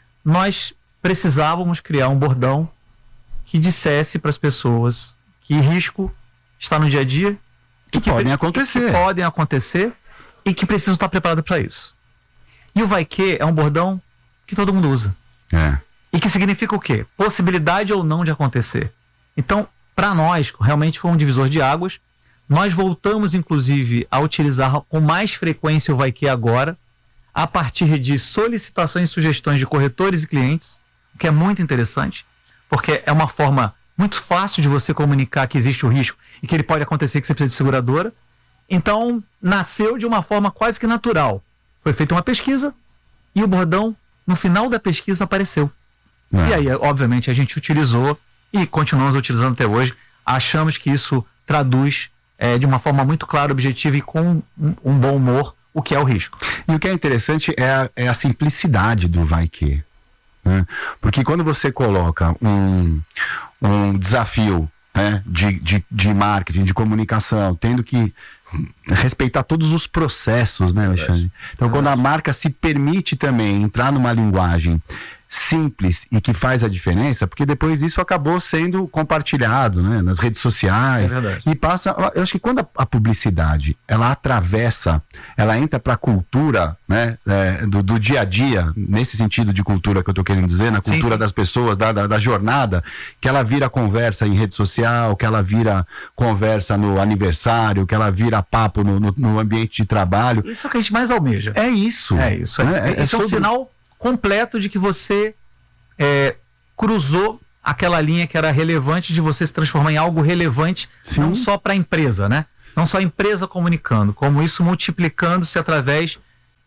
Nós precisávamos criar um bordão que dissesse para as pessoas que risco está no dia a dia, que, que podem acontecer, que podem acontecer e que precisam estar preparados para isso. E o Vai Que é um bordão que todo mundo usa. É. E que significa o quê? Possibilidade ou não de acontecer. Então, para nós, realmente foi um divisor de águas. Nós voltamos, inclusive, a utilizar com mais frequência o Vai Que agora, a partir de solicitações e sugestões de corretores e clientes, o que é muito interessante, porque é uma forma muito fácil de você comunicar que existe o risco e que ele pode acontecer, que você precisa de seguradora. Então, nasceu de uma forma quase que natural. Foi feita uma pesquisa e o bordão, no final da pesquisa, apareceu. É. E aí, obviamente, a gente utilizou e continuamos utilizando até hoje. Achamos que isso traduz é, de uma forma muito clara, objetiva e com um, um bom humor o que é o risco. E o que é interessante é a, é a simplicidade do Vai Que. Né? Porque quando você coloca um, um desafio, né, de, de, de marketing, de comunicação, tendo que respeitar todos os processos, né, Alexandre? Então, quando a marca se permite também entrar numa linguagem simples e que faz a diferença, porque depois isso acabou sendo compartilhado, né, nas redes sociais. É verdade. E passa, eu acho que quando a, a publicidade, ela atravessa, ela entra para a cultura, né, é, do, do dia a dia, nesse sentido de cultura que eu tô querendo dizer, na cultura sim, sim. das pessoas, da, da, da jornada, que ela vira conversa em rede social, que ela vira conversa no aniversário, que ela vira papo no, no, no ambiente de trabalho. Isso é o que a gente mais almeja. É isso. É isso. É, é, é, isso é, é um sinal completo de que você é, cruzou aquela linha que era relevante, de você se transformar em algo relevante, sim. não só para a empresa, né? Não só a empresa comunicando, como isso multiplicando-se através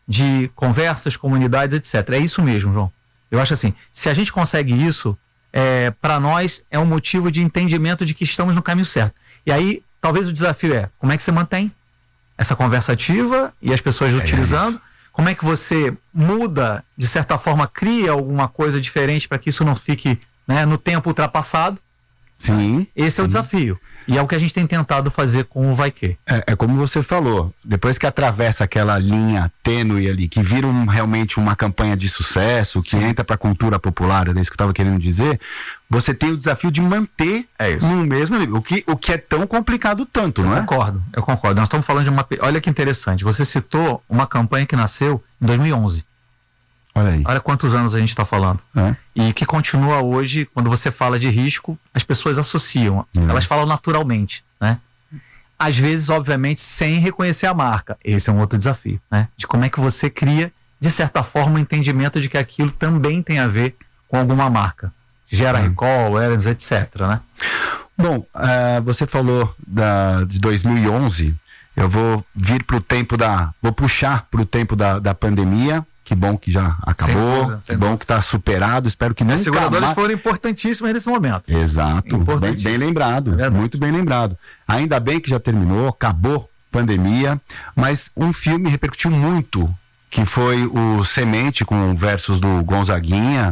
de conversas, comunidades, etcétera. É isso mesmo, João. Eu acho assim, se a gente consegue isso, é, para nós é um motivo de entendimento de que estamos no caminho certo. E aí, talvez o desafio é, como é que você mantém essa conversa ativa e as pessoas é utilizando? Isso. Como é que você muda, de certa forma, cria alguma coisa diferente para que isso não fique, né, no tempo ultrapassado? Sim. Esse sim. é o desafio. E é o que a gente tem tentado fazer com o Vai Que. É, é como você falou, depois que atravessa aquela linha tênue ali, que vira um, realmente uma campanha de sucesso, que sim. entra para a cultura popular, é isso que eu estava querendo dizer, você tem o desafio de manter é isso. no mesmo nível, o que, o que é tão complicado tanto, eu não é? Eu concordo, eu concordo. Nós estamos falando de uma... Olha que interessante, você citou uma campanha que nasceu em dois mil e onze. Olha aí. Olha quantos anos a gente está falando. É. E que continua hoje, quando você fala de risco, as pessoas associam. É. Elas falam naturalmente, né? Às vezes, obviamente, sem reconhecer a marca. Esse é um outro desafio, né? De como é que você cria, de certa forma, um entendimento de que aquilo também tem a ver com alguma marca. Gera é. recall, awareness, etcétera, né? Bom, uh, você falou da, de dois mil e onze. Eu vou vir para o tempo da... Vou puxar para o tempo da, da pandemia. Que bom que já acabou, dúvida, que bom dúvida. que está superado, espero que não. As seguradoras mais... foram importantíssimas nesse momento. Exato, bem, bem lembrado, é muito bem lembrado. Ainda bem que já terminou, acabou a pandemia, mas um filme repercutiu muito, que foi o Semente com versos do Gonzaguinha,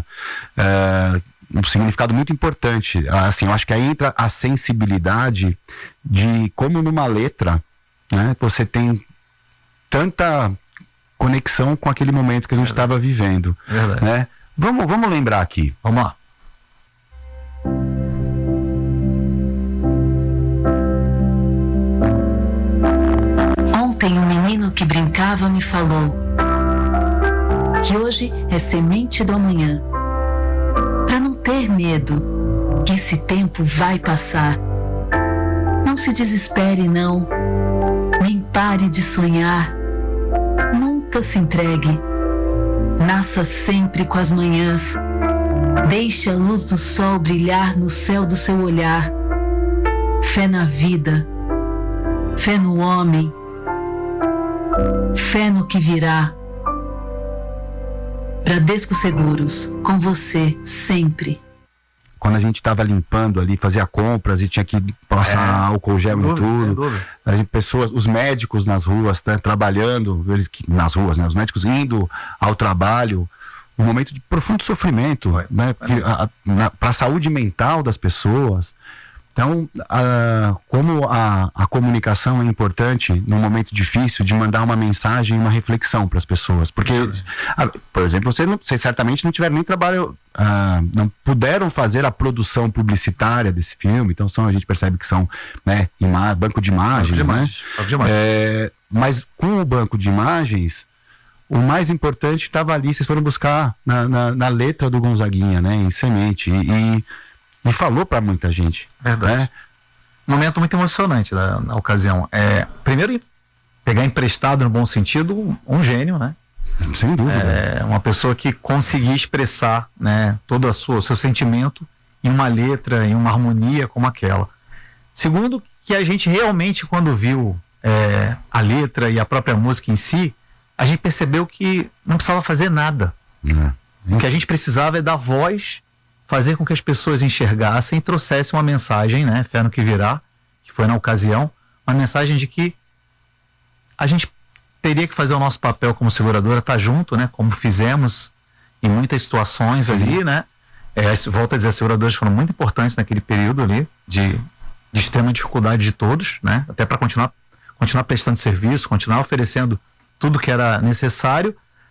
é, um significado muito importante. Assim, eu acho que aí entra a sensibilidade de como numa letra, né, você tem tanta conexão com aquele momento que a gente estava vivendo. Verdade. Né? Vamos, vamos lembrar aqui. Vamos lá. Ontem um menino que brincava me falou que hoje é semente do amanhã. Para não ter medo, que esse tempo vai passar. Não se desespere, não. Nem pare de sonhar. Nunca se entregue. Nasça sempre com as manhãs. Deixe a luz do sol brilhar no céu do seu olhar. Fé na vida. Fé no homem. Fé no que virá. Bradesco Seguros, com você sempre. Quando a gente estava limpando ali, fazia compras e tinha que passar é, álcool gel em tudo, a gente, pessoas, os médicos nas ruas, tá, trabalhando, eles nas ruas, né, os médicos indo ao trabalho, um momento de profundo sofrimento, né, para a saúde mental das pessoas. Então, a, como a, a comunicação é importante num momento difícil de mandar uma mensagem, uma reflexão para as pessoas. Porque, a, por exemplo, você, não, você certamente não tiveram nem trabalho, a, não puderam fazer a produção publicitária desse filme, então são, a gente percebe que são, né, ima, banco de imagens, banco de né? Imagens, banco de imagens. É, mas com o banco de imagens, o mais importante estava ali, vocês foram buscar na, na, na letra do Gonzaguinha, né, em Semente, e... e E falou para muita gente. Verdade. Né? Um momento muito emocionante na, na ocasião. É, primeiro, pegar emprestado no bom sentido, um gênio, né? Sem dúvida. É, uma pessoa que conseguia expressar, né, todo a sua, o seu sentimento em uma letra, em uma harmonia como aquela. Segundo, que a gente realmente, quando viu é, a letra e a própria música em si, a gente percebeu que não precisava fazer nada. É. O que a gente precisava é dar voz, fazer com que as pessoas enxergassem e trouxessem uma mensagem, né, fé no que virá, que foi na ocasião, uma mensagem de que a gente teria que fazer o nosso papel como seguradora, estar junto, né, como fizemos em muitas situações. Sim. Ali, né, é, volto a dizer, as seguradoras foram muito importantes naquele período ali, de, de extrema dificuldade de todos, né, até para continuar, continuar prestando serviço, continuar oferecendo tudo que era necessário,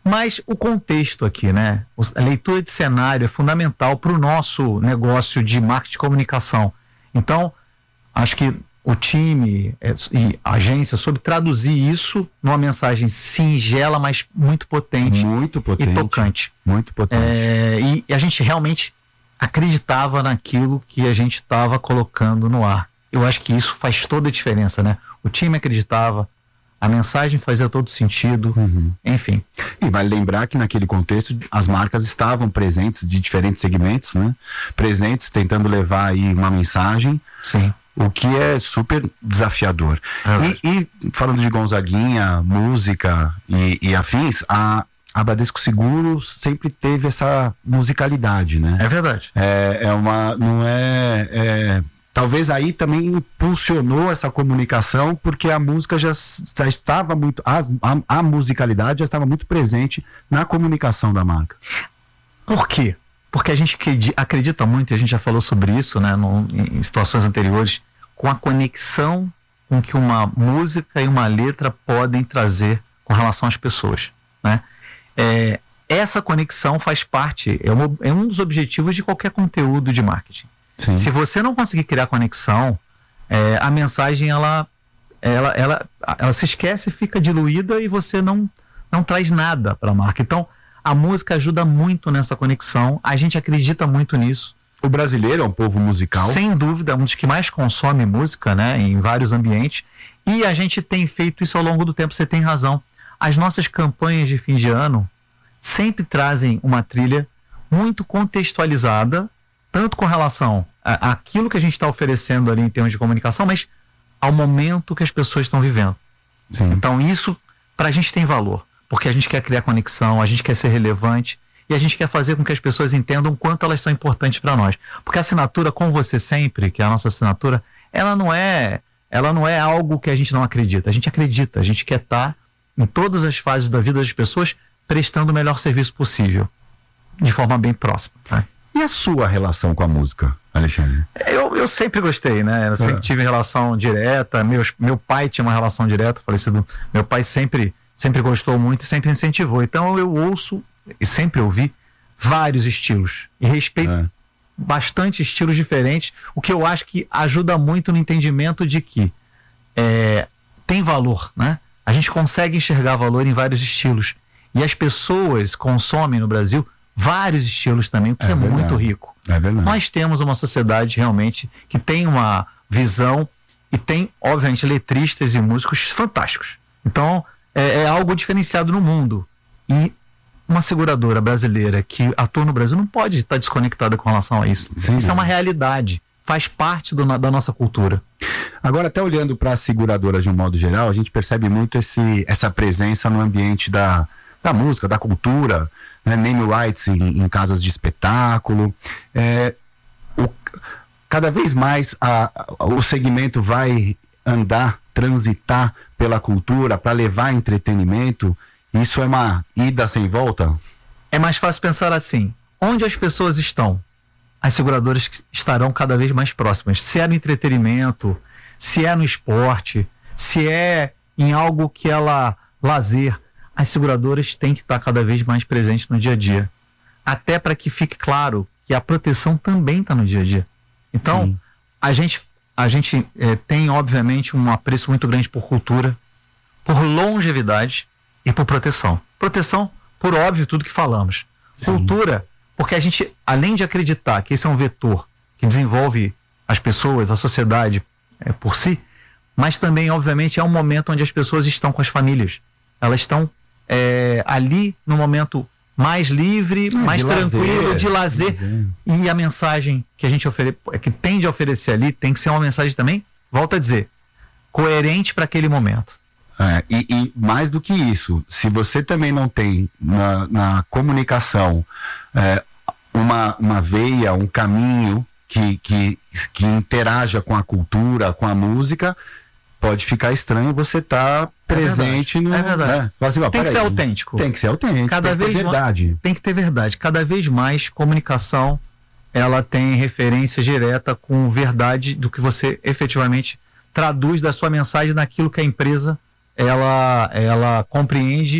Mas o contexto aqui, né? A leitura de cenário é fundamental para o nosso negócio de marketing e comunicação. Então, acho que o time é, e a agência soube traduzir isso numa mensagem singela, mas muito potente. Muito potente. E tocante. Muito potente. É, e, e a gente realmente acreditava naquilo que a gente estava colocando no ar. Eu acho que isso faz toda a diferença, né? O time acreditava, a mensagem fazia todo sentido, uhum. enfim. E vale lembrar que naquele contexto as marcas estavam presentes de diferentes segmentos, né? Presentes, tentando levar aí uma mensagem. Sim. O que é super desafiador. É e, e falando de Gonzaguinha, música e, e afins, a, a Bradesco Seguros sempre teve essa musicalidade, né? É verdade. É, é uma, não é, é... Talvez aí também impulsionou essa comunicação, porque a música já, já estava muito, as, a, a musicalidade já estava muito presente na comunicação da marca. Por quê? Porque a gente acredita muito, e a gente já falou sobre isso, né, no, em situações anteriores, com a conexão com que uma música e uma letra podem trazer com relação às pessoas, né? É, essa conexão faz parte, é, uma, é um dos objetivos de qualquer conteúdo de marketing. Sim. Se você não conseguir criar conexão, é, a mensagem ela, ela, ela, ela se esquece, fica diluída e você não, não traz nada para a marca. Então, a música ajuda muito nessa conexão, a gente acredita muito nisso. O brasileiro é um povo musical. Sem dúvida, é um dos que mais consome música, né, em vários ambientes. E a gente tem feito isso ao longo do tempo, você tem razão. As nossas campanhas de fim de ano sempre trazem uma trilha muito contextualizada, tanto com relação à- àquilo que a gente está oferecendo ali em termos de comunicação, mas ao momento que as pessoas estão vivendo. Sim. Então isso, para a gente tem valor, porque a gente quer criar conexão, a gente quer ser relevante e a gente quer fazer com que as pessoas entendam o quanto elas são importantes para nós. Porque a assinatura Com Você Sempre, que é a nossa assinatura, ela não é, ela não é algo que a gente não acredita. A gente acredita, a gente quer estar em todas as fases da vida das pessoas prestando o melhor serviço possível, de forma bem próxima, né? E a sua relação com a música, Alexandre? Eu, eu sempre gostei, né? Eu sempre É. tive relação direta. Meus, meu pai tinha uma relação direta, falecido. Meu pai sempre, sempre gostou muito e sempre incentivou. Então eu ouço e sempre ouvi vários estilos. E respeito É. bastante estilos diferentes, o que eu acho que ajuda muito no entendimento de que é, tem valor, né? A gente consegue enxergar valor em vários estilos. E as pessoas consomem no Brasil vários estilos também, o que é, É verdade. muito rico. É verdade. Nós temos uma sociedade realmente que tem uma visão e tem, obviamente, letristas e músicos fantásticos. Então, é, é algo diferenciado no mundo. E uma seguradora brasileira que atua no Brasil não pode estar desconectada com relação a isso. Sem isso é uma dúvida. realidade. Faz parte do, da nossa cultura. Agora, até olhando para as seguradoras de um modo geral, a gente percebe muito esse, essa presença no ambiente da, da música, da cultura, né? Name rights em, em casas de espetáculo. É, o, cada vez mais a, a, o segmento vai andar, transitar pela cultura para levar entretenimento. Isso é uma ida sem volta? É mais fácil pensar assim: onde as pessoas estão, as seguradoras estarão cada vez mais próximas. Se é no entretenimento, se é no esporte, se é em algo que ela lazer, as seguradoras têm que estar cada vez mais presentes no dia a dia. Até para que fique claro que a proteção também está no dia a dia. Então, Sim. a gente, a gente é, tem, obviamente, um apreço muito grande por cultura, por longevidade e por proteção. Proteção, por óbvio, tudo que falamos. Sim. Cultura, porque a gente, além de acreditar que esse é um vetor que desenvolve as pessoas, a sociedade é, por si, mas também, obviamente, é um momento onde as pessoas estão com as famílias. Elas estão é, ali no momento mais livre, ah, mais de tranquilo, lazer, de lazer. lazer. E a mensagem que a gente ofere- que tende a oferecer ali tem que ser uma mensagem também, volto a dizer, coerente para aquele momento. É, e, e mais do que isso, se você também não tem na, na comunicação é, uma, uma veia, um caminho que, que, que interaja com a cultura, com a música, pode ficar estranho você estar tá presente é no... É verdade. Né? Assim, ó, tem que ser aí, autêntico. Tem que ser autêntico. Cada tem vez que ter verdade. Mais, tem que ter verdade. Cada vez mais comunicação, ela tem referência direta com verdade do que você efetivamente traduz da sua mensagem naquilo que a empresa ela, ela compreende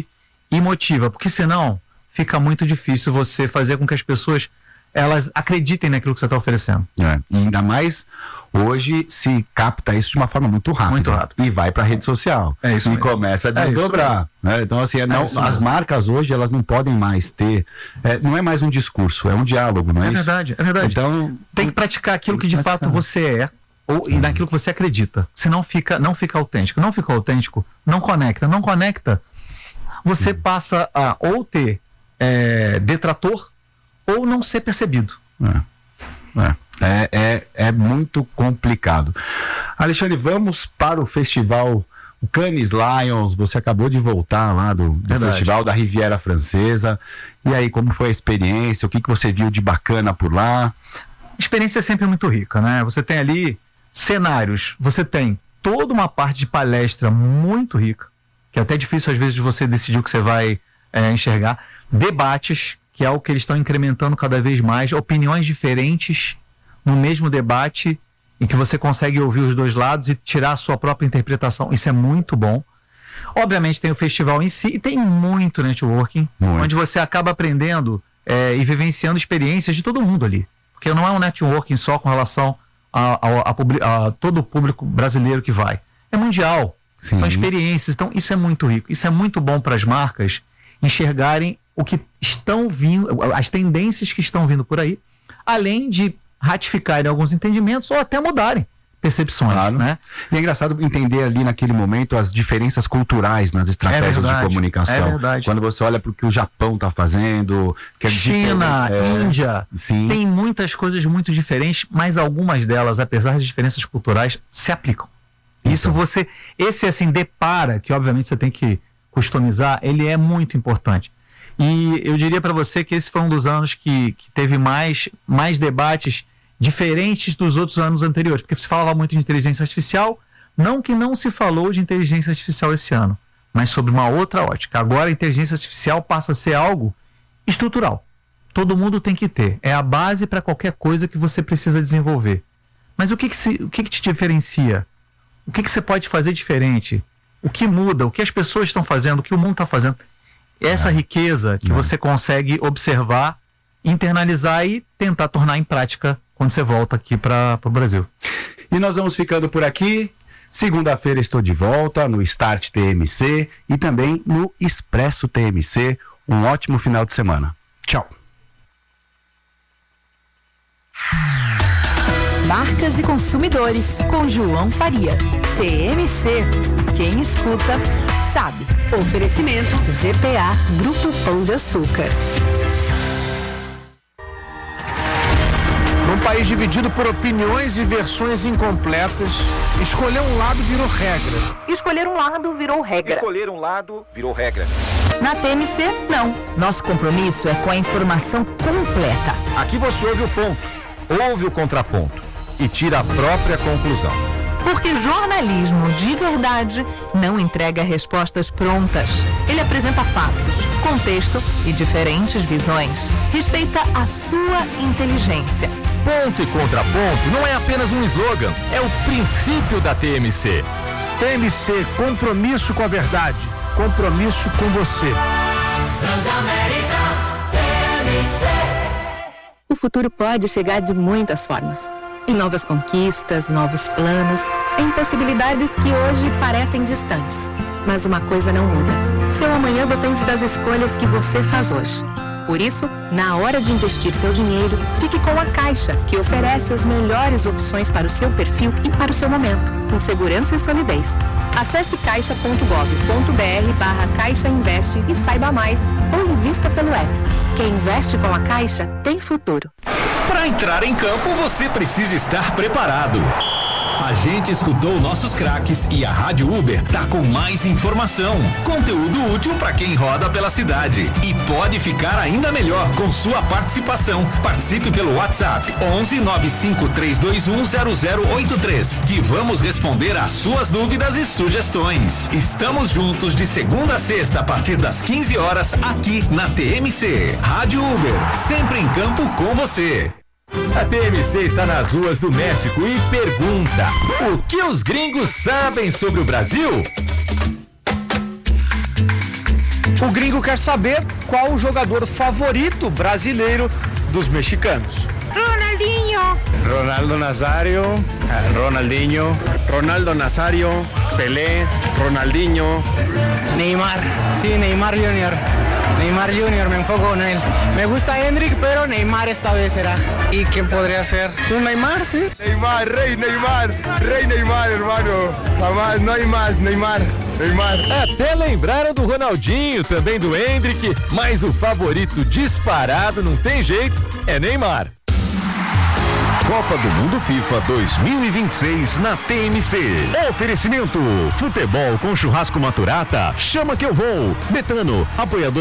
e motiva, porque senão fica muito difícil você fazer com que as pessoas elas acreditem naquilo que você está oferecendo. É, e ainda mais hoje se capta isso de uma forma muito rápida. Muito rápido. E vai para a rede social. É isso e mesmo. começa a É isso desdobrar. Né? Então, assim, é não, É isso as mesmo. marcas hoje, elas não podem mais ter. É, não é mais um discurso, é um diálogo, não é, É isso? verdade, é verdade. Então, tem que praticar aquilo que de fato você é, ou e naquilo que você acredita. Senão fica, não fica autêntico. Não fica autêntico, não conecta. Não conecta, você passa a ou ter é, detrator ou não ser percebido. É. É, é, é muito complicado. Alexandre, vamos para o festival Cannes Lions. Você acabou de voltar lá do, do festival da Riviera Francesa. E aí, como foi a experiência? O que, que você viu de bacana por lá? A experiência é sempre muito rica, né? Você tem ali cenários, você tem toda uma parte de palestra muito rica, que é até difícil às vezes de você decidir o que você vai é, enxergar. Debates, que é o que eles estão incrementando cada vez mais, opiniões diferentes no mesmo debate, em que você consegue ouvir os dois lados e tirar a sua própria interpretação. Isso é muito bom. Obviamente tem o festival em si e tem muito networking, muito. Onde você acaba aprendendo é, e vivenciando experiências de todo mundo ali. Porque não é um networking só com relação a, a, a, a todo o público brasileiro que vai. É mundial. Sim. São experiências. Então isso é muito rico. Isso é muito bom para as marcas enxergarem o que estão vindo, as tendências que estão vindo por aí, além de ratificarem alguns entendimentos ou até mudarem percepções, claro, né? E é engraçado entender ali naquele momento as diferenças culturais nas estratégias é verdade, de comunicação. É verdade. Quando você olha para o que o Japão está fazendo, que é China, é... Índia, sim. Tem muitas coisas muito diferentes, mas algumas delas, apesar das diferenças culturais, se aplicam. Então. Isso você, esse assim depara, que obviamente você tem que customizar, ele é muito importante. E eu diria para você que esse foi um dos anos que, que teve mais, mais debates diferentes dos outros anos anteriores, porque se falava muito de inteligência artificial, não que não se falou de inteligência artificial esse ano, mas sobre uma outra ótica. Agora a inteligência artificial passa a ser algo estrutural. Todo mundo tem que ter. É a base para qualquer coisa que você precisa desenvolver. Mas o que que, se, o que, que te diferencia? O que que você pode fazer diferente? O que muda? O que as pessoas estão fazendo? O que o mundo está fazendo? Essa não. riqueza que não. você consegue observar, internalizar e tentar tornar em prática quando você volta aqui para o Brasil. E nós vamos ficando por aqui. Segunda-feira estou de volta no Start T M C e também no Expresso T M C. Um ótimo final de semana. Tchau. Marcas e consumidores com João Faria. T M C. Quem escuta sabe. Oferecimento G P A Grupo Pão de Açúcar. Num país dividido por opiniões e versões incompletas, escolher um lado virou regra. Escolher um lado virou regra. Escolher um lado virou regra. Na T M C, não. Nosso compromisso é com a informação completa. Aqui você ouve o ponto, ouve o contraponto e tira a própria conclusão. Porque jornalismo de verdade não entrega respostas prontas. Ele apresenta fatos, contexto e diferentes visões. Respeita a sua inteligência. Ponto e contraponto não é apenas um slogan, é o princípio da T M C. T M C, compromisso com a verdade, compromisso com você. Transamérica, T M C. O futuro pode chegar de muitas formas. Em novas conquistas, novos planos, em possibilidades que hoje parecem distantes. Mas uma coisa não muda. Seu amanhã depende das escolhas que você faz hoje. Por isso, na hora de investir seu dinheiro, fique com a Caixa, que oferece as melhores opções para o seu perfil e para o seu momento, com segurança e solidez. Acesse caixa ponto gov ponto br barra Caixa Investe e saiba mais, ou invista pelo app. Quem investe com a Caixa tem futuro. Para entrar em campo, você precisa estar preparado. A gente escutou nossos craques e a Rádio Uber tá com mais informação, conteúdo útil para quem roda pela cidade e pode ficar ainda melhor com sua participação. Participe pelo WhatsApp onze nove cinco três dois um zero zero oito três, que vamos responder às suas dúvidas e sugestões. Estamos juntos de segunda a sexta a partir das quinze horas aqui na T M C. Rádio Uber, sempre em campo com você. A T M C está nas ruas do México e pergunta: o que os gringos sabem sobre o Brasil? O gringo quer saber qual o jogador favorito brasileiro dos mexicanos. Ronaldinho. Ronaldo Nazario, Ronaldinho, Ronaldo Nazario, Pelé, Ronaldinho. Neymar. Sí, Neymar Junior. Neymar Junior, me enfoco con él. Me gusta Hendrik, pero Neymar esta vez será. ¿Y quién podría ser? ¿Tú Neymar, sí? Neymar, rey Neymar, rey Neymar, hermano. Jamás, no hay más, Neymar. Neymar. Até lembraram do Ronaldinho, também do Hendrik, mas o favorito disparado, não tem jeito, é Neymar. Copa do Mundo FIFA dois mil e vinte e seis na T M C. Oferecimento: futebol com churrasco Maturata. Chama que eu vou. Betano, apoiador